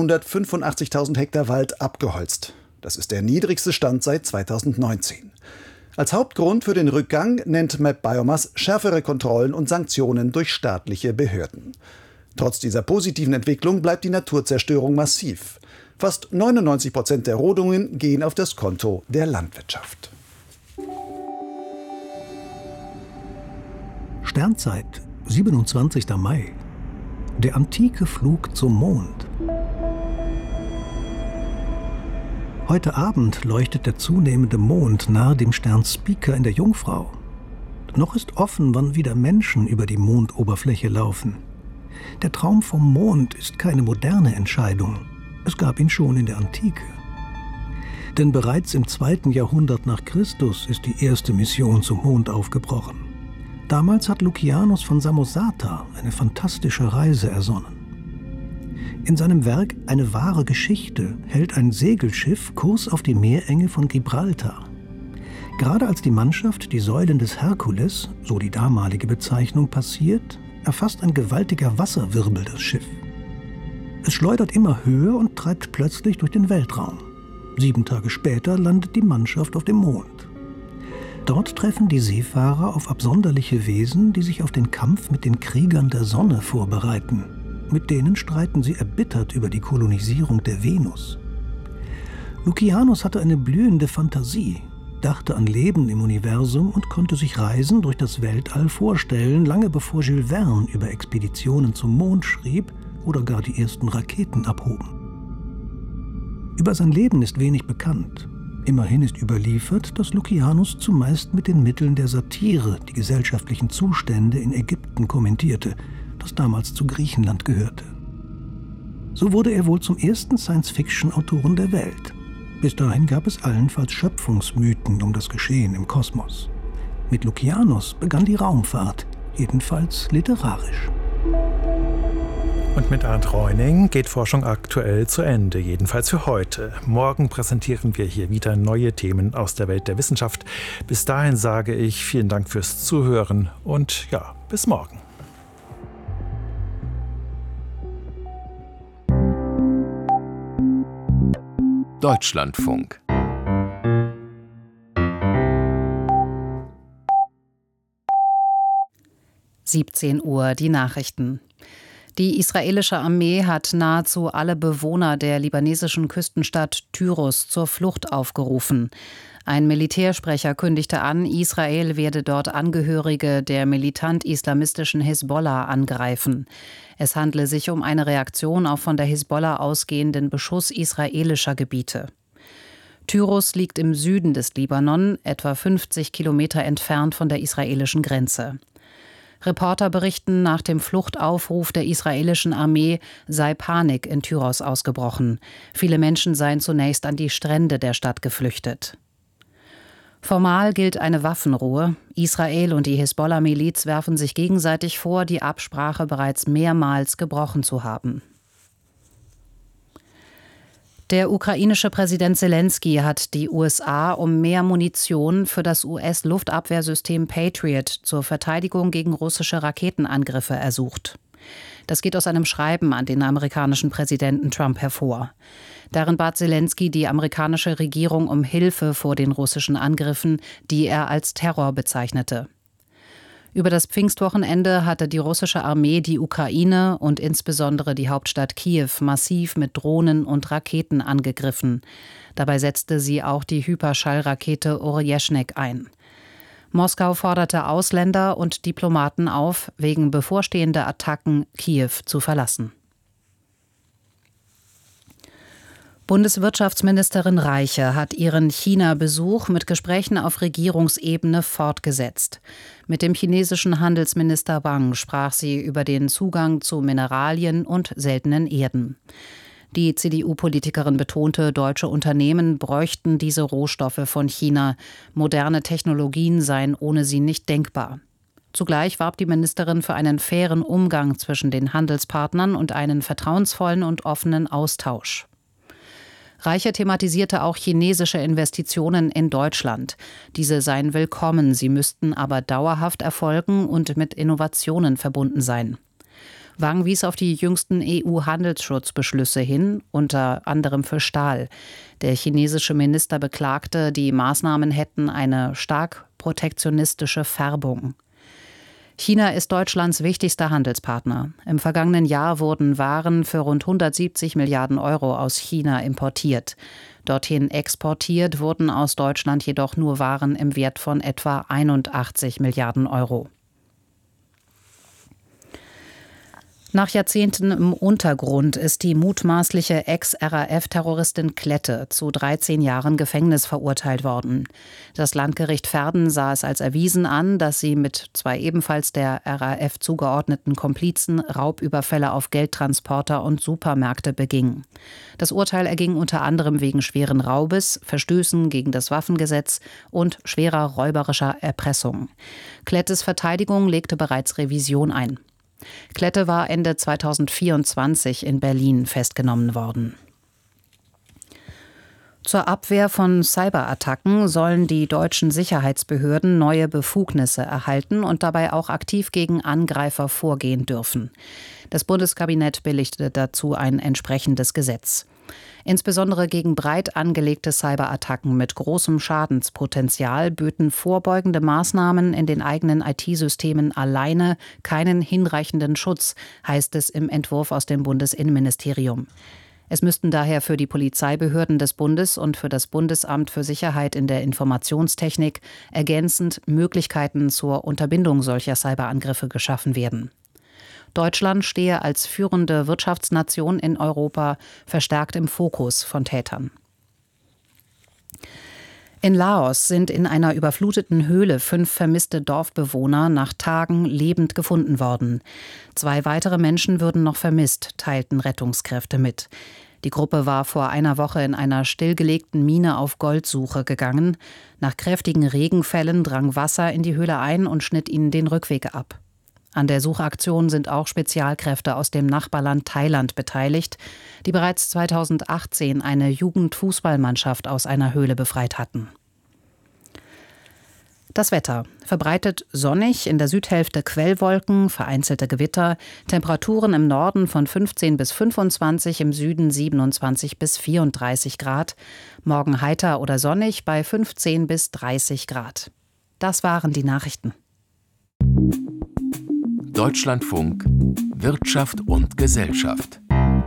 985.000 Hektar Wald abgeholzt. Das ist der niedrigste Stand seit 2019. Als Hauptgrund für den Rückgang nennt MapBiomas schärfere Kontrollen und Sanktionen durch staatliche Behörden. Trotz dieser positiven Entwicklung bleibt die Naturzerstörung massiv. Fast 99% der Rodungen gehen auf das Konto der Landwirtschaft. Sternzeit, 27. Mai. Der antike Flug zum Mond. Heute Abend leuchtet der zunehmende Mond nahe dem Stern Spica in der Jungfrau. Noch ist offen, wann wieder Menschen über die Mondoberfläche laufen. Der Traum vom Mond ist keine moderne Entscheidung. Es gab ihn schon in der Antike. Denn bereits im 2. Jahrhundert nach Christus ist die erste Mission zum Mond aufgebrochen. Damals hat Lukianos von Samosata eine fantastische Reise ersonnen. In seinem Werk Eine wahre Geschichte hält ein Segelschiff Kurs auf die Meerenge von Gibraltar. Gerade als die Mannschaft die Säulen des Herkules, so die damalige Bezeichnung, passiert, erfasst ein gewaltiger Wasserwirbel das Schiff. Es schleudert immer höher und treibt plötzlich durch den Weltraum. 7 Tage später landet die Mannschaft auf dem Mond. Dort treffen die Seefahrer auf absonderliche Wesen, die sich auf den Kampf mit den Kriegern der Sonne vorbereiten. Mit denen streiten sie erbittert über die Kolonisierung der Venus. Lukianos hatte eine blühende Fantasie, dachte an Leben im Universum und konnte sich Reisen durch das Weltall vorstellen, lange bevor Jules Verne über Expeditionen zum Mond schrieb oder gar die ersten Raketen abhoben. Über sein Leben ist wenig bekannt. Immerhin ist überliefert, dass Lukianos zumeist mit den Mitteln der Satire die gesellschaftlichen Zustände in Ägypten kommentierte, das damals zu Griechenland gehörte. So wurde er wohl zum ersten Science-Fiction-Autoren der Welt. Bis dahin gab es allenfalls Schöpfungsmythen um das Geschehen im Kosmos. Mit Lukianos begann die Raumfahrt, jedenfalls literarisch. Und mit Arndt Reuning geht Forschung aktuell zu Ende, jedenfalls für heute. Morgen präsentieren wir hier wieder neue Themen aus der Welt der Wissenschaft. Bis dahin sage ich vielen Dank fürs Zuhören und ja, bis morgen. Deutschlandfunk. (17 Uhr) die Nachrichten. Die israelische Armee hat nahezu alle Bewohner der libanesischen Küstenstadt Tyros zur Flucht aufgerufen. Ein Militärsprecher kündigte an, Israel werde dort Angehörige der militant-islamistischen Hisbollah angreifen. Es handle sich um eine Reaktion auf von der Hisbollah ausgehenden Beschuss israelischer Gebiete. Tyros liegt im Süden des Libanon, etwa 50 Kilometer entfernt von der israelischen Grenze. Reporter berichten, nach dem Fluchtaufruf der israelischen Armee sei Panik in Tyros ausgebrochen. Viele Menschen seien zunächst an die Strände der Stadt geflüchtet. Formal gilt eine Waffenruhe. Israel und die Hisbollah-Miliz werfen sich gegenseitig vor, die Absprache bereits mehrmals gebrochen zu haben. Der ukrainische Präsident Selenskyj hat die USA um mehr Munition für das US-Luftabwehrsystem Patriot zur Verteidigung gegen russische Raketenangriffe ersucht. Das geht aus einem Schreiben an den amerikanischen Präsidenten Trump hervor. Darin bat Selenskyj die amerikanische Regierung um Hilfe vor den russischen Angriffen, die er als Terror bezeichnete. Über das Pfingstwochenende hatte die russische Armee die Ukraine und insbesondere die Hauptstadt Kiew massiv mit Drohnen und Raketen angegriffen. Dabei setzte sie auch die Hyperschallrakete Oryezhnik ein. Moskau forderte Ausländer und Diplomaten auf, wegen bevorstehender Attacken Kiew zu verlassen. Bundeswirtschaftsministerin Reiche hat ihren China-Besuch mit Gesprächen auf Regierungsebene fortgesetzt. Mit dem chinesischen Handelsminister Wang sprach sie über den Zugang zu Mineralien und seltenen Erden. Die CDU-Politikerin betonte, deutsche Unternehmen bräuchten diese Rohstoffe von China. Moderne Technologien seien ohne sie nicht denkbar. Zugleich warb die Ministerin für einen fairen Umgang zwischen den Handelspartnern und einen vertrauensvollen und offenen Austausch. Reiche thematisierte auch chinesische Investitionen in Deutschland. Diese seien willkommen, sie müssten aber dauerhaft erfolgen und mit Innovationen verbunden sein. Wang wies auf die jüngsten EU-Handelsschutzbeschlüsse hin, unter anderem für Stahl. Der chinesische Minister beklagte, die Maßnahmen hätten eine stark protektionistische Färbung. China ist Deutschlands wichtigster Handelspartner. Im vergangenen Jahr wurden Waren für rund 170 Milliarden Euro aus China importiert. Dorthin exportiert wurden aus Deutschland jedoch nur Waren im Wert von etwa 81 Milliarden Euro. Nach Jahrzehnten im Untergrund ist die mutmaßliche Ex-RAF-Terroristin Klette zu 13 Jahren Gefängnis verurteilt worden. Das Landgericht Verden sah es als erwiesen an, dass sie mit 2 ebenfalls der RAF zugeordneten Komplizen Raubüberfälle auf Geldtransporter und Supermärkte beging. Das Urteil erging unter anderem wegen schweren Raubes, Verstößen gegen das Waffengesetz und schwerer räuberischer Erpressung. Klettes Verteidigung legte bereits Revision ein. Klette war Ende 2024 in Berlin festgenommen worden. Zur Abwehr von Cyberattacken sollen die deutschen Sicherheitsbehörden neue Befugnisse erhalten und dabei auch aktiv gegen Angreifer vorgehen dürfen. Das Bundeskabinett billigte dazu ein entsprechendes Gesetz. Insbesondere gegen breit angelegte Cyberattacken mit großem Schadenspotenzial böten vorbeugende Maßnahmen in den eigenen IT-Systemen alleine keinen hinreichenden Schutz, heißt es im Entwurf aus dem Bundesinnenministerium. Es müssten daher für die Polizeibehörden des Bundes und für das Bundesamt für Sicherheit in der Informationstechnik ergänzend Möglichkeiten zur Unterbindung solcher Cyberangriffe geschaffen werden. Deutschland stehe als führende Wirtschaftsnation in Europa verstärkt im Fokus von Tätern. In Laos sind in einer überfluteten Höhle 5 vermisste Dorfbewohner nach Tagen lebend gefunden worden. 2 weitere Menschen würden noch vermisst, teilten Rettungskräfte mit. Die Gruppe war vor einer Woche in einer stillgelegten Mine auf Goldsuche gegangen. Nach kräftigen Regenfällen drang Wasser in die Höhle ein und schnitt ihnen den Rückweg ab. An der Suchaktion sind auch Spezialkräfte aus dem Nachbarland Thailand beteiligt, die bereits 2018 eine Jugendfußballmannschaft aus einer Höhle befreit hatten. Das Wetter. Verbreitet sonnig, in der Südhälfte Quellwolken, vereinzelte Gewitter, Temperaturen im Norden von 15 bis 25, im Süden 27 bis 34 Grad. Morgen heiter oder sonnig bei 15 bis 30 Grad. Das waren die Nachrichten. Deutschlandfunk Wirtschaft und Gesellschaft.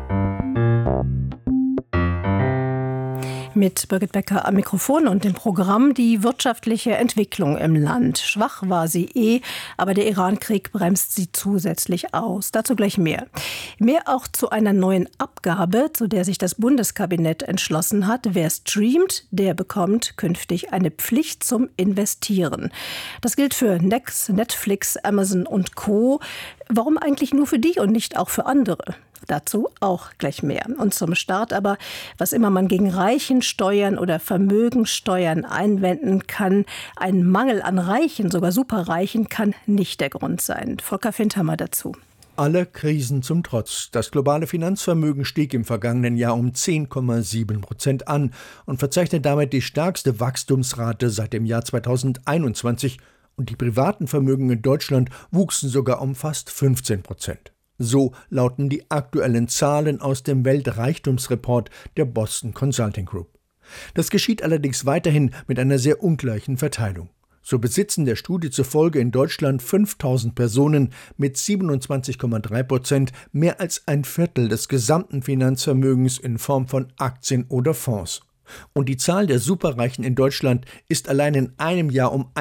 Mit Birgit Becker am Mikrofon und dem Programm die wirtschaftliche Entwicklung im Land. Schwach war sie aber der Iran-Krieg bremst sie zusätzlich aus. Dazu gleich mehr. Mehr auch zu einer neuen Abgabe, zu der sich das Bundeskabinett entschlossen hat. Wer streamt, der bekommt künftig eine Pflicht zum Investieren. Das gilt für Netflix, Amazon und Co. Warum eigentlich nur für die und nicht auch für andere? Dazu auch gleich mehr. Und zum Start aber, was immer man gegen Reichensteuern oder Vermögensteuern einwenden kann, ein Mangel an Reichen, sogar Superreichen, kann nicht der Grund sein. Volker Findhammer dazu. Alle Krisen zum Trotz. Das globale Finanzvermögen stieg im vergangenen Jahr um 10,7% an und verzeichnet damit die stärkste Wachstumsrate seit dem Jahr 2021. Und die privaten Vermögen in Deutschland wuchsen sogar um fast 15%. So lauten die aktuellen Zahlen aus dem Weltreichtumsreport der Boston Consulting Group. Das geschieht allerdings weiterhin mit einer sehr ungleichen Verteilung. So besitzen der Studie zufolge in Deutschland 5.000 Personen mit 27,3% mehr als ein Viertel des gesamten Finanzvermögens in Form von Aktien oder Fonds. Und die Zahl der Superreichen in Deutschland ist allein in einem Jahr um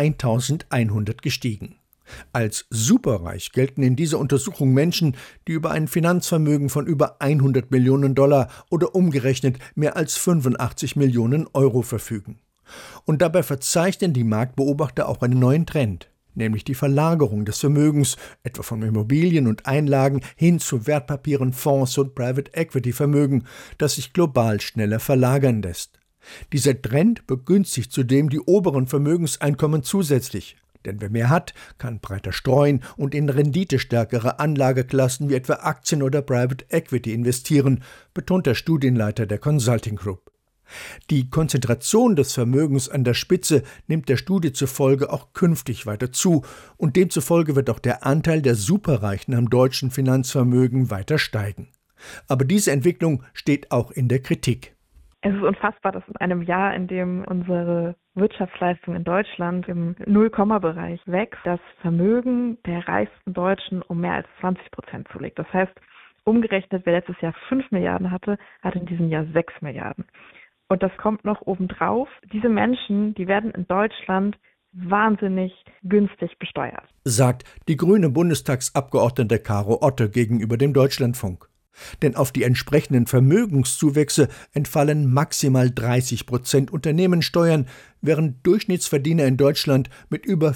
1.100 gestiegen. Als superreich gelten in dieser Untersuchung Menschen, die über ein Finanzvermögen von über 100 Millionen Dollar oder umgerechnet mehr als 85 Millionen Euro verfügen. Und dabei verzeichnen die Marktbeobachter auch einen neuen Trend, nämlich die Verlagerung des Vermögens, etwa von Immobilien und Einlagen hin zu Wertpapieren, Fonds und Private Equity Vermögen, das sich global schneller verlagern lässt. Dieser Trend begünstigt zudem die oberen Vermögenseinkommen zusätzlich. Denn wer mehr hat, kann breiter streuen und in renditestärkere Anlageklassen wie etwa Aktien oder Private Equity investieren, betont der Studienleiter der Consulting Group. Die Konzentration des Vermögens an der Spitze nimmt der Studie zufolge auch künftig weiter zu und demzufolge wird auch der Anteil der Superreichen am deutschen Finanzvermögen weiter steigen. Aber diese Entwicklung steht auch in der Kritik. Es ist unfassbar, dass in einem Jahr, in dem unsere Wirtschaftsleistung in Deutschland im Null-Komma-Bereich wächst, das Vermögen der reichsten Deutschen um mehr als 20% zulegt. Das heißt, umgerechnet, wer letztes Jahr 5 Milliarden hatte, hat in diesem Jahr 6 Milliarden. Und das kommt noch obendrauf. Diese Menschen, die werden in Deutschland wahnsinnig günstig besteuert, sagt die grüne Bundestagsabgeordnete Caro Otte gegenüber dem Deutschlandfunk. Denn auf die entsprechenden Vermögenszuwächse entfallen maximal 30% Unternehmenssteuern, während Durchschnittsverdiener in Deutschland mit über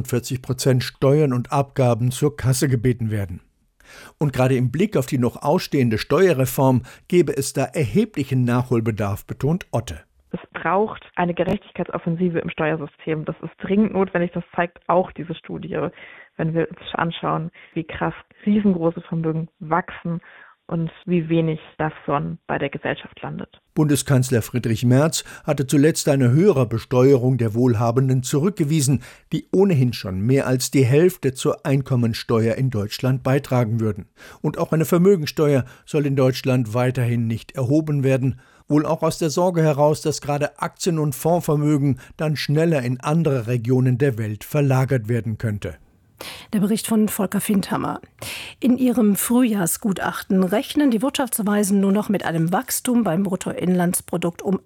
45% Steuern und Abgaben zur Kasse gebeten werden. Und gerade im Blick auf die noch ausstehende Steuerreform gäbe es da erheblichen Nachholbedarf, betont Otte. Es braucht eine Gerechtigkeitsoffensive im Steuersystem. Das ist dringend notwendig, das zeigt auch diese Studie, wenn wir uns anschauen, wie krass riesengroße Vermögen wachsen und wie wenig davon bei der Gesellschaft landet. Bundeskanzler Friedrich Merz hatte zuletzt eine höhere Besteuerung der Wohlhabenden zurückgewiesen, die ohnehin schon mehr als die Hälfte zur Einkommensteuer in Deutschland beitragen würden. Und auch eine Vermögensteuer soll in Deutschland weiterhin nicht erhoben werden, wohl auch aus der Sorge heraus, dass gerade Aktien- und Fondsvermögen dann schneller in andere Regionen der Welt verlagert werden könnte. Der Bericht von Volker Findhammer. In ihrem Frühjahrsgutachten rechnen die Wirtschaftsweisen nur noch mit einem Wachstum beim Bruttoinlandsprodukt um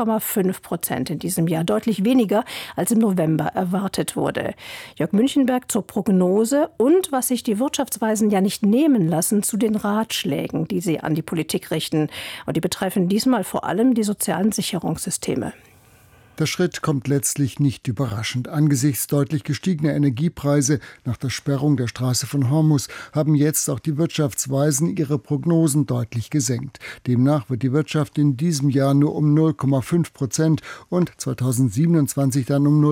0,5% in diesem Jahr, deutlich weniger als im November erwartet wurde. Jörg Münchenberg zur Prognose und was sich die Wirtschaftsweisen ja nicht nehmen lassen zu den Ratschlägen, die sie an die Politik richten. Und die betreffen diesmal vor allem die sozialen Sicherungssysteme. Der Schritt kommt letztlich nicht überraschend. Angesichts deutlich gestiegener Energiepreise nach der Sperrung der Straße von Hormuz haben jetzt auch die Wirtschaftsweisen ihre Prognosen deutlich gesenkt. Demnach wird die Wirtschaft in diesem Jahr nur um 0,5% und 2027 dann um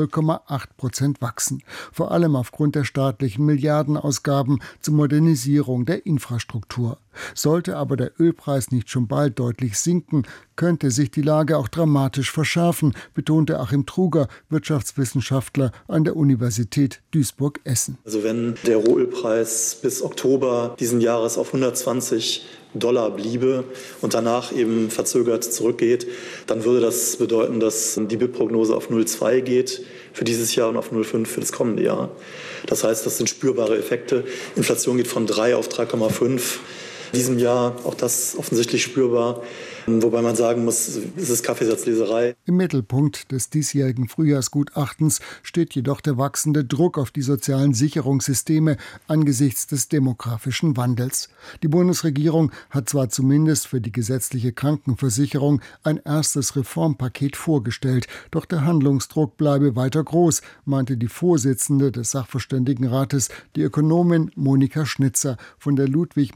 0,8% wachsen. Vor allem aufgrund der staatlichen Milliardenausgaben zur Modernisierung der Infrastruktur. Sollte aber der Ölpreis nicht schon bald deutlich sinken, könnte sich die Lage auch dramatisch verschärfen, betonte Achim Truger, Wirtschaftswissenschaftler an der Universität Duisburg-Essen. Also wenn der Rohölpreis bis Oktober diesen Jahres auf $120 bliebe und danach eben verzögert zurückgeht, dann würde das bedeuten, dass die BIP-Prognose auf 0,2 geht für dieses Jahr und auf 0,5 für das kommende Jahr. Das heißt, das sind spürbare Effekte. Inflation geht von 3 auf 3,5. In diesem Jahr auch das offensichtlich spürbar, wobei man sagen muss, es ist Kaffeesatzleserei. Im Mittelpunkt des diesjährigen Frühjahrsgutachtens steht jedoch der wachsende Druck auf die sozialen Sicherungssysteme angesichts des demografischen Wandels. Die Bundesregierung hat zwar zumindest für die gesetzliche Krankenversicherung ein erstes Reformpaket vorgestellt, doch der Handlungsdruck bleibe weiter groß, meinte die Vorsitzende des Sachverständigenrates, die Ökonomin Monika Schnitzer von der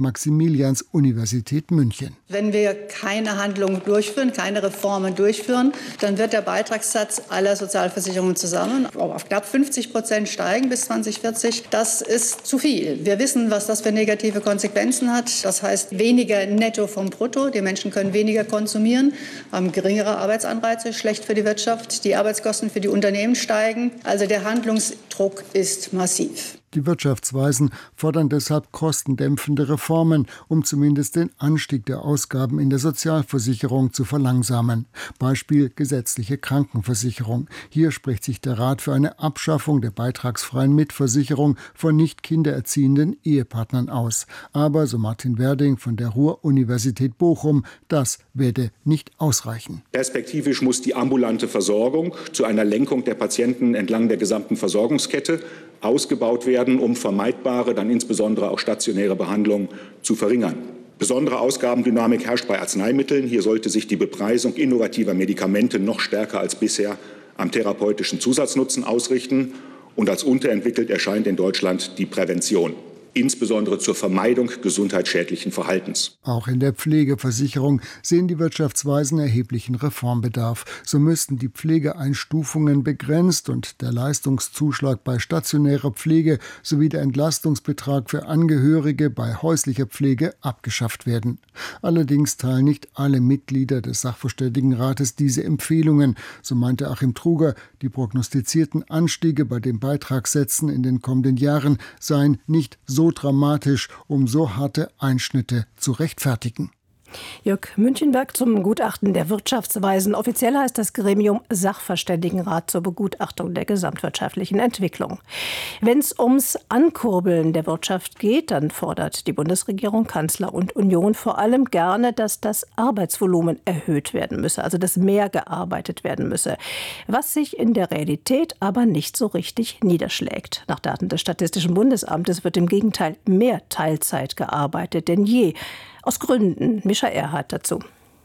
Ludwig-Maximilians-Universität München. Wenn wir keine Handlungen durchführen, keine Reformen durchführen, dann wird der Beitragssatz aller Sozialversicherungen zusammen auf knapp 50% steigen bis 2040. Das ist zu viel. Wir wissen, was das für negative Konsequenzen hat. Das heißt weniger Netto vom Brutto. Die Menschen können weniger konsumieren, haben geringere Arbeitsanreize, schlecht für die Wirtschaft. Die Arbeitskosten für die Unternehmen steigen. Also der Handlungsdruck ist massiv. Die Wirtschaftsweisen fordern deshalb kostendämpfende Reformen, um zumindest den Anstieg der Ausgaben in der Sozialversicherung zu verlangsamen. Beispiel gesetzliche Krankenversicherung. Hier spricht sich der Rat für eine Abschaffung der beitragsfreien Mitversicherung von nicht kindererziehenden Ehepartnern aus. Aber, so Martin Werding von der Ruhr-Universität Bochum, das werde nicht ausreichen. Perspektivisch muss die ambulante Versorgung zu einer Lenkung der Patienten entlang der gesamten Versorgungskette ausgebaut werden, um vermeidbare, dann insbesondere auch stationäre Behandlungen zu verringern. Besondere Ausgabendynamik herrscht bei Arzneimitteln. Hier sollte sich die Bepreisung innovativer Medikamente noch stärker als bisher am therapeutischen Zusatznutzen ausrichten. Und als unterentwickelt erscheint in Deutschland die Prävention, insbesondere zur Vermeidung gesundheitsschädlichen Verhaltens. Auch in der Pflegeversicherung sehen die Wirtschaftsweisen erheblichen Reformbedarf. So müssten die Pflegeeinstufungen begrenzt und der Leistungszuschlag bei stationärer Pflege sowie der Entlastungsbetrag für Angehörige bei häuslicher Pflege abgeschafft werden. Allerdings teilen nicht alle Mitglieder des Sachverständigenrates diese Empfehlungen. So meinte Achim Truger, die prognostizierten Anstiege bei den Beitragssätzen in den kommenden Jahren seien nicht so dramatisch, um so harte Einschnitte zu rechtfertigen. Jörg Münchenberg zum Gutachten der Wirtschaftsweisen. Offiziell heißt das Gremium Sachverständigenrat zur Begutachtung der gesamtwirtschaftlichen Entwicklung. Wenn es ums Ankurbeln der Wirtschaft geht, dann fordert die Bundesregierung, Kanzler und Union vor allem gerne, dass das Arbeitsvolumen erhöht werden müsse, also dass mehr gearbeitet werden müsse, was sich in der Realität aber nicht so richtig niederschlägt. Nach Daten des Statistischen Bundesamtes wird im Gegenteil mehr Teilzeit gearbeitet denn je. Aus Gründen. Mischa Erhardt dazu.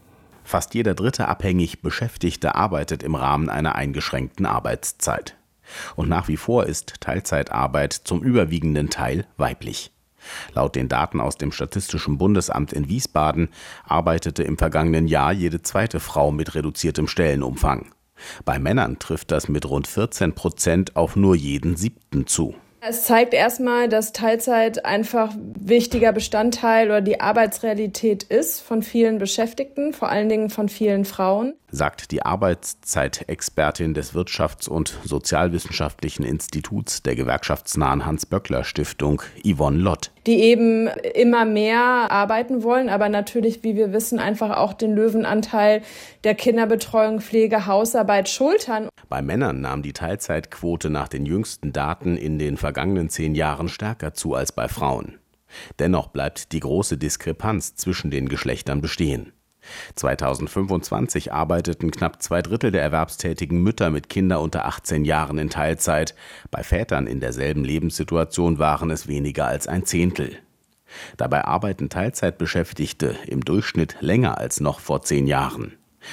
Fast jeder dritte abhängig Beschäftigte arbeitet im Rahmen einer eingeschränkten Arbeitszeit. Und nach wie vor ist Teilzeitarbeit zum überwiegenden Teil weiblich. Laut den Daten aus dem Statistischen Bundesamt in Wiesbaden arbeitete im vergangenen Jahr jede zweite Frau mit reduziertem Stellenumfang. Bei Männern trifft das mit rund 14% auf nur jeden 7. zu. Es zeigt erstmal, dass Teilzeit einfach wichtiger Bestandteil oder die Arbeitsrealität ist von vielen Beschäftigten, vor allen Dingen von vielen Frauen. Sagt die Arbeitszeitexpertin des Wirtschafts- und Sozialwissenschaftlichen Instituts der gewerkschaftsnahen Hans-Böckler-Stiftung, Yvonne Lott. Die eben immer mehr arbeiten wollen, aber natürlich, wie wir wissen, einfach auch den Löwenanteil der Kinderbetreuung, Pflege, Hausarbeit schultern. Bei Männern nahm die Teilzeitquote nach den jüngsten Daten in den vergangenen 10 Jahren stärker zu als bei Frauen. Dennoch bleibt die große Diskrepanz zwischen den Geschlechtern bestehen. 2025 arbeiteten knapp 2/3 der erwerbstätigen Mütter mit Kindern unter 18 Jahren in Teilzeit. Bei Vätern in derselben Lebenssituation waren es weniger als 1/10. Dabei arbeiten Teilzeitbeschäftigte im Durchschnitt länger als noch vor 10 Jahren.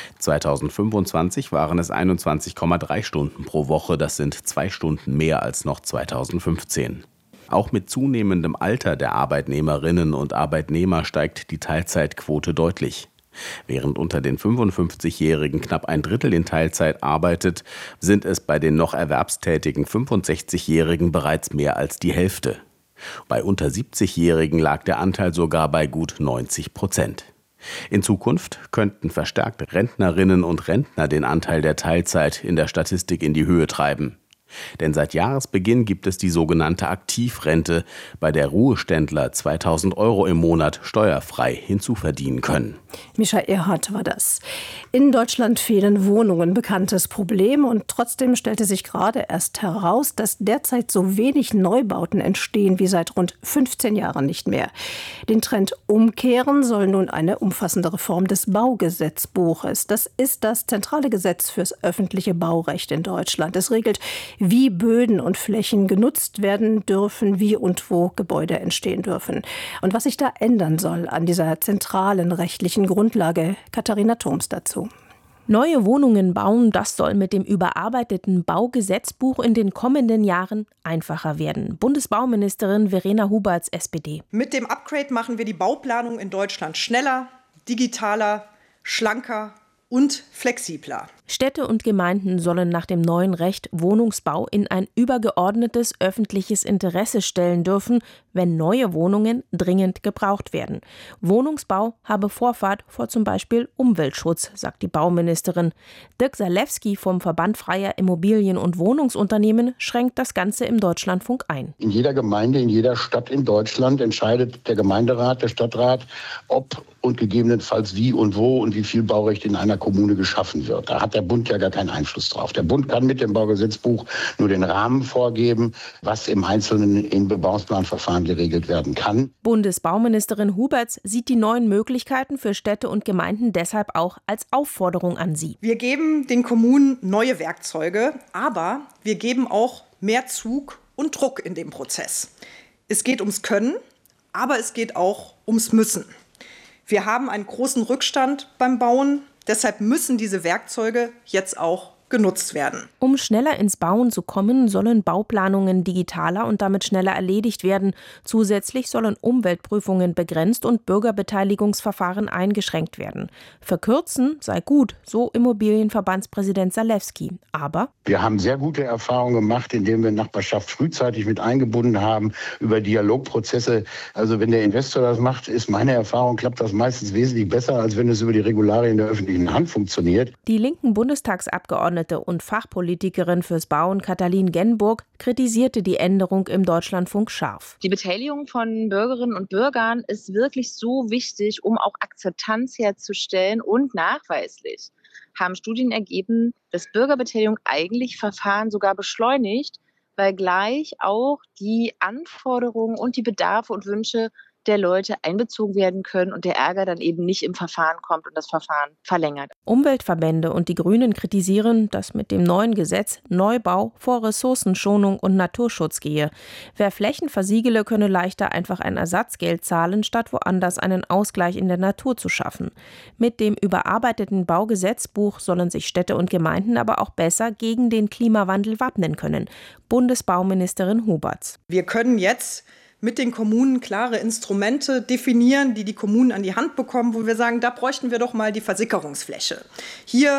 2025 waren es 21,3 Stunden pro Woche, das sind 2 Stunden mehr als noch 2015. Auch mit zunehmendem Alter der Arbeitnehmerinnen und Arbeitnehmer steigt die Teilzeitquote deutlich. Während unter den 55-Jährigen knapp 1/3 in Teilzeit arbeitet, sind es bei den noch erwerbstätigen 65-Jährigen bereits mehr als die Hälfte. Bei unter 70-Jährigen lag der Anteil sogar bei gut 90%. In Zukunft könnten verstärkt Rentnerinnen und Rentner den Anteil der Teilzeit in der Statistik in die Höhe treiben. Denn seit Jahresbeginn gibt es die sogenannte Aktivrente, bei der Ruheständler 2.000 € im Monat steuerfrei hinzuverdienen können. Mischa Erhardt war das. In Deutschland fehlen Wohnungen, bekanntes Problem. Und trotzdem stellte sich gerade erst heraus, dass derzeit so wenig Neubauten entstehen wie seit rund 15 Jahren nicht mehr. Den Trend umkehren soll nun eine umfassende Reform des Baugesetzbuches. Das ist das zentrale Gesetz fürs öffentliche Baurecht in Deutschland. Es regelt, wie Böden und Flächen genutzt werden dürfen, wie und wo Gebäude entstehen dürfen. Und was sich da ändern soll an dieser zentralen rechtlichen Grundlage, Katharina Thoms dazu. Neue Wohnungen bauen, das soll mit dem überarbeiteten Baugesetzbuch in den kommenden Jahren einfacher werden. Bundesbauministerin Verena Huberts, SPD. Mit dem Upgrade machen wir die Bauplanung in Deutschland schneller, digitaler, schlanker und flexibler. Städte und Gemeinden sollen nach dem neuen Recht Wohnungsbau in ein übergeordnetes öffentliches Interesse stellen dürfen, wenn neue Wohnungen dringend gebraucht werden. Wohnungsbau habe Vorfahrt vor zum Beispiel Umweltschutz, sagt die Bauministerin. Dirk Salewski vom Verband Freier Immobilien- und Wohnungsunternehmen schränkt das Ganze im Deutschlandfunk ein. In jeder Gemeinde, in jeder Stadt in Deutschland entscheidet der Gemeinderat, der Stadtrat, ob und gegebenenfalls wie und wo und wie viel Baurecht in einer Kommune geschaffen wird. Da hat der Bund ja gar keinen Einfluss drauf. Der Bund kann mit dem Baugesetzbuch nur den Rahmen vorgeben, was im Einzelnen im Bebauungsplanverfahren geregelt werden kann. Bundesbauministerin Huberts sieht die neuen Möglichkeiten für Städte und Gemeinden deshalb auch als Aufforderung an sie. Wir geben den Kommunen neue Werkzeuge, aber wir geben auch mehr Zug und Druck in dem Prozess. Es geht ums Können, aber es geht auch ums Müssen. Wir haben einen großen Rückstand beim Bauen. Deshalb müssen diese Werkzeuge jetzt auch genutzt werden. Um schneller ins Bauen zu kommen, sollen Bauplanungen digitaler und damit schneller erledigt werden. Zusätzlich sollen Umweltprüfungen begrenzt und Bürgerbeteiligungsverfahren eingeschränkt werden. Verkürzen sei gut, so Immobilienverbandspräsident Salewski. Aber wir haben sehr gute Erfahrungen gemacht, indem wir Nachbarschaft frühzeitig mit eingebunden haben über Dialogprozesse. Also wenn der Investor das macht, ist meine Erfahrung, klappt das meistens wesentlich besser, als wenn es über die Regularien der öffentlichen Hand funktioniert. Die linken Bundestagsabgeordneten und Fachpolitikerin fürs Bauen Katalin Genburg kritisierte die Änderung im Deutschlandfunk scharf. Die Beteiligung von Bürgerinnen und Bürgern ist wirklich so wichtig, um auch Akzeptanz herzustellen, und nachweislich haben Studien ergeben, dass Bürgerbeteiligung eigentlich Verfahren sogar beschleunigt, weil gleich auch die Anforderungen und die Bedarfe und Wünsche der Leute einbezogen werden können und der Ärger dann eben nicht im Verfahren kommt und das Verfahren verlängert. Umweltverbände und die Grünen kritisieren, dass mit dem neuen Gesetz Neubau vor Ressourcenschonung und Naturschutz gehe. Wer Flächen versiegele, könne leichter einfach ein Ersatzgeld zahlen, statt woanders einen Ausgleich in der Natur zu schaffen. Mit dem überarbeiteten Baugesetzbuch sollen sich Städte und Gemeinden aber auch besser gegen den Klimawandel wappnen können. Bundesbauministerin Huberts. Wir können jetzt mit den Kommunen klare Instrumente definieren, die die Kommunen an die Hand bekommen, wo wir sagen, da bräuchten wir doch mal die Versickerungsfläche. Hier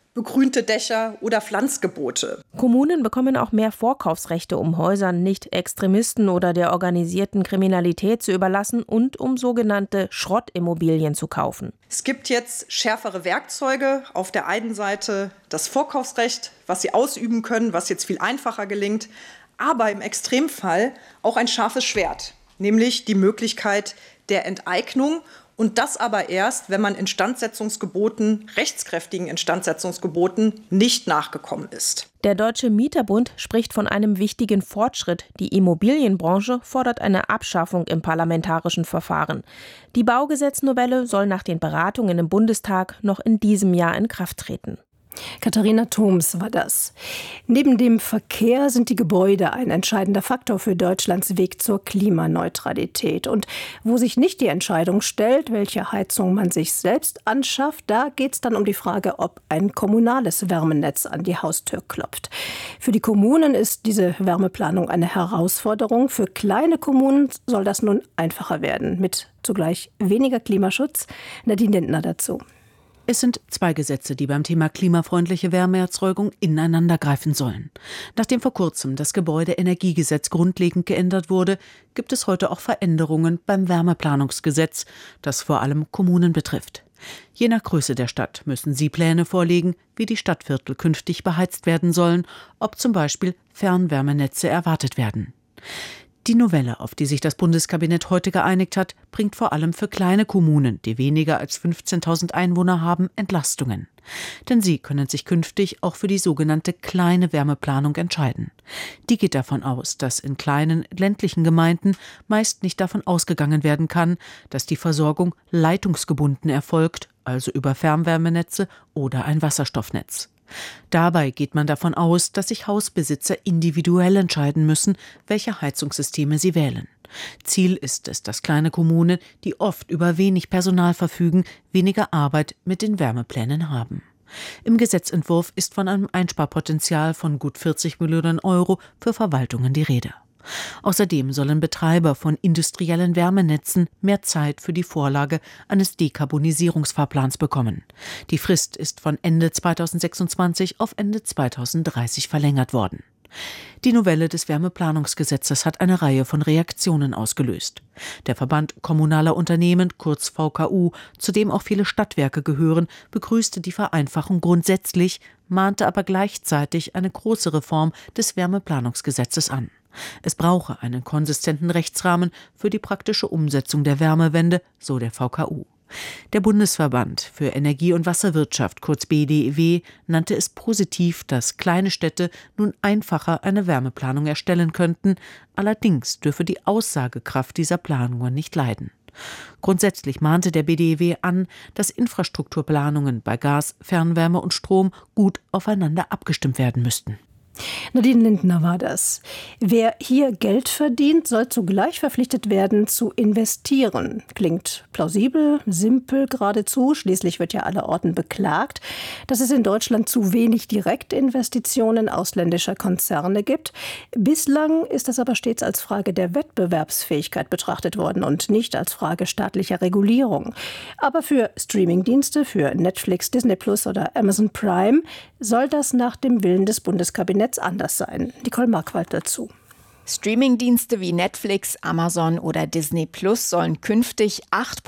begrünte Dächer oder Pflanzgebote. Kommunen bekommen auch mehr Vorkaufsrechte, um Häusern nicht Extremisten oder der organisierten Kriminalität zu überlassen und um sogenannte Schrottimmobilien zu kaufen. Es gibt jetzt schärfere Werkzeuge. Auf der einen Seite das Vorkaufsrecht, was sie ausüben können, was jetzt viel einfacher gelingt, aber im Extremfall auch ein scharfes Schwert, nämlich die Möglichkeit der Enteignung. Und das aber erst, wenn man rechtskräftigen Instandsetzungsgeboten nicht nachgekommen ist. Der Deutsche Mieterbund spricht von einem wichtigen Fortschritt. Die Immobilienbranche fordert eine Abschaffung im parlamentarischen Verfahren. Die Baugesetznovelle soll nach den Beratungen im Bundestag noch in diesem Jahr in Kraft treten. Katharina Thoms war das. Neben dem Verkehr sind die Gebäude ein entscheidender Faktor für Deutschlands Weg zur Klimaneutralität. Und wo sich nicht die Entscheidung stellt, welche Heizung man sich selbst anschafft, da geht es dann um die Frage, ob ein kommunales Wärmenetz an die Haustür klopft. Für die Kommunen ist diese Wärmeplanung eine Herausforderung. Für kleine Kommunen soll das nun einfacher werden, mit zugleich weniger Klimaschutz. Nadine Lindner dazu. Es sind zwei Gesetze, die beim Thema klimafreundliche Wärmeerzeugung ineinandergreifen sollen. Nachdem vor kurzem das Gebäudeenergiegesetz grundlegend geändert wurde, gibt es heute auch Veränderungen beim Wärmeplanungsgesetz, das vor allem Kommunen betrifft. Je nach Größe der Stadt müssen sie Pläne vorlegen, wie die Stadtviertel künftig beheizt werden sollen, ob zum Beispiel Fernwärmenetze erwartet werden. Die Novelle, auf die sich das Bundeskabinett heute geeinigt hat, bringt vor allem für kleine Kommunen, die weniger als 15.000 Einwohner haben, Entlastungen. Denn sie können sich künftig auch für die sogenannte kleine Wärmeplanung entscheiden. Die geht davon aus, dass in kleinen ländlichen Gemeinden meist nicht davon ausgegangen werden kann, dass die Versorgung leitungsgebunden erfolgt, also über Fernwärmenetze oder ein Wasserstoffnetz. Dabei geht man davon aus, dass sich Hausbesitzer individuell entscheiden müssen, welche Heizungssysteme sie wählen. Ziel ist es, dass kleine Kommunen, die oft über wenig Personal verfügen, weniger Arbeit mit den Wärmeplänen haben. Im Gesetzentwurf ist von einem Einsparpotenzial von gut 40 Millionen Euro für Verwaltungen die Rede. Außerdem sollen Betreiber von industriellen Wärmenetzen mehr Zeit für die Vorlage eines Dekarbonisierungsfahrplans bekommen. Die Frist ist von Ende 2026 auf Ende 2030 verlängert worden. Die Novelle des Wärmeplanungsgesetzes hat eine Reihe von Reaktionen ausgelöst. Der Verband Kommunaler Unternehmen, kurz VKU, zu dem auch viele Stadtwerke gehören, begrüßte die Vereinfachung grundsätzlich, mahnte aber gleichzeitig eine große Reform des Wärmeplanungsgesetzes an. Es brauche einen konsistenten Rechtsrahmen für die praktische Umsetzung der Wärmewende, so der VKU. Der Bundesverband für Energie- und Wasserwirtschaft, kurz BDEW, nannte es positiv, dass kleine Städte nun einfacher eine Wärmeplanung erstellen könnten. Allerdings dürfe die Aussagekraft dieser Planungen nicht leiden. Grundsätzlich mahnte der BDEW an, dass Infrastrukturplanungen bei Gas, Fernwärme und Strom gut aufeinander abgestimmt werden müssten. Nadine Lindner war das. Wer hier Geld verdient, soll zugleich verpflichtet werden, zu investieren. Klingt plausibel, simpel geradezu. Schließlich wird ja allerorten beklagt, dass es in Deutschland zu wenig Direktinvestitionen ausländischer Konzerne gibt. Bislang ist das aber stets als Frage der Wettbewerbsfähigkeit betrachtet worden und nicht als Frage staatlicher Regulierung. Aber für Streamingdienste, für Netflix, Disney Plus oder Amazon Prime soll das nach dem Willen des Bundeskabinetts anders sein. Nicole Markwald dazu. Streamingdienste wie Netflix, Amazon oder Disney Plus sollen künftig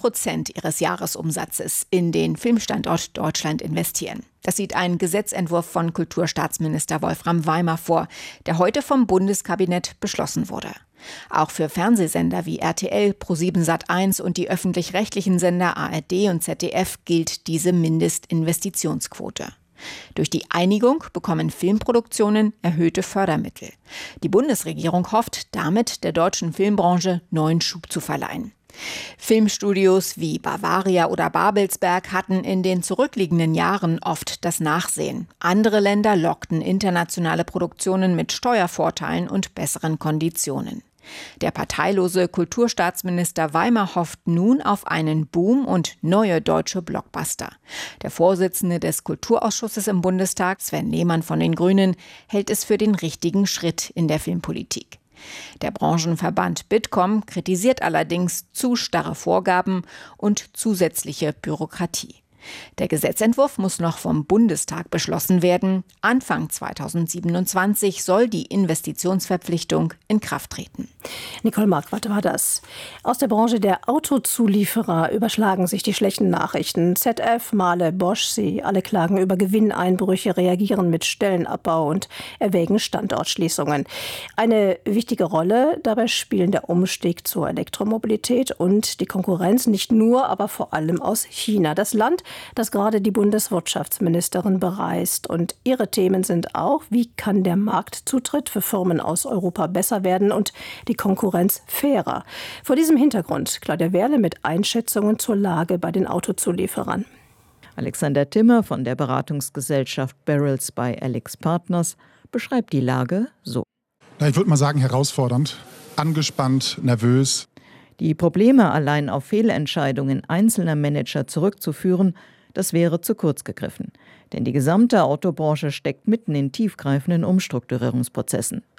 8% ihres Jahresumsatzes in den Filmstandort Deutschland investieren. Das sieht ein Gesetzentwurf von Kulturstaatsminister Wolfram Weimer vor, der heute vom Bundeskabinett beschlossen wurde. Auch für Fernsehsender wie RTL, ProSieben Sat.1 und die öffentlich-rechtlichen Sender ARD und ZDF gilt diese Mindestinvestitionsquote. Durch die Einigung bekommen Filmproduktionen erhöhte Fördermittel. Die Bundesregierung hofft, damit der deutschen Filmbranche neuen Schub zu verleihen. Filmstudios wie Bavaria oder Babelsberg hatten in den zurückliegenden Jahren oft das Nachsehen. Andere Länder lockten internationale Produktionen mit Steuervorteilen und besseren Konditionen. Der parteilose Kulturstaatsminister Weimer hofft nun auf einen Boom und neue deutsche Blockbuster. Der Vorsitzende des Kulturausschusses im Bundestag, Sven Lehmann von den Grünen, hält es für den richtigen Schritt in der Filmpolitik. Der Branchenverband Bitkom kritisiert allerdings zu starre Vorgaben und zusätzliche Bürokratie. Der Gesetzentwurf muss noch vom Bundestag beschlossen werden. Anfang 2027 soll die Investitionsverpflichtung in Kraft treten. Nicole Marquardt war das. Aus der Branche der Autozulieferer überschlagen sich die schlechten Nachrichten. ZF, Mahle, Bosch, sie alle klagen über Gewinneinbrüche, reagieren mit Stellenabbau und erwägen Standortschließungen. Eine wichtige Rolle dabei spielen der Umstieg zur Elektromobilität und die Konkurrenz nicht nur, aber vor allem aus China. Das Land, das gerade die Bundeswirtschaftsministerin bereist. Und ihre Themen sind auch, wie kann der Marktzutritt für Firmen aus Europa besser werden und die Konkurrenz fairer. Vor diesem Hintergrund Claudia Wehrle mit Einschätzungen zur Lage bei den Autozulieferern. Alexander Timmer von der Beratungsgesellschaft Barrels bei AlixPartners beschreibt die Lage so. Ich würde mal sagen, herausfordernd, angespannt, nervös. Die Probleme allein auf Fehlentscheidungen einzelner Manager zurückzuführen, das wäre zu kurz gegriffen. Denn die gesamte Autobranche steckt mitten in tiefgreifenden Umstrukturierungsprozessen.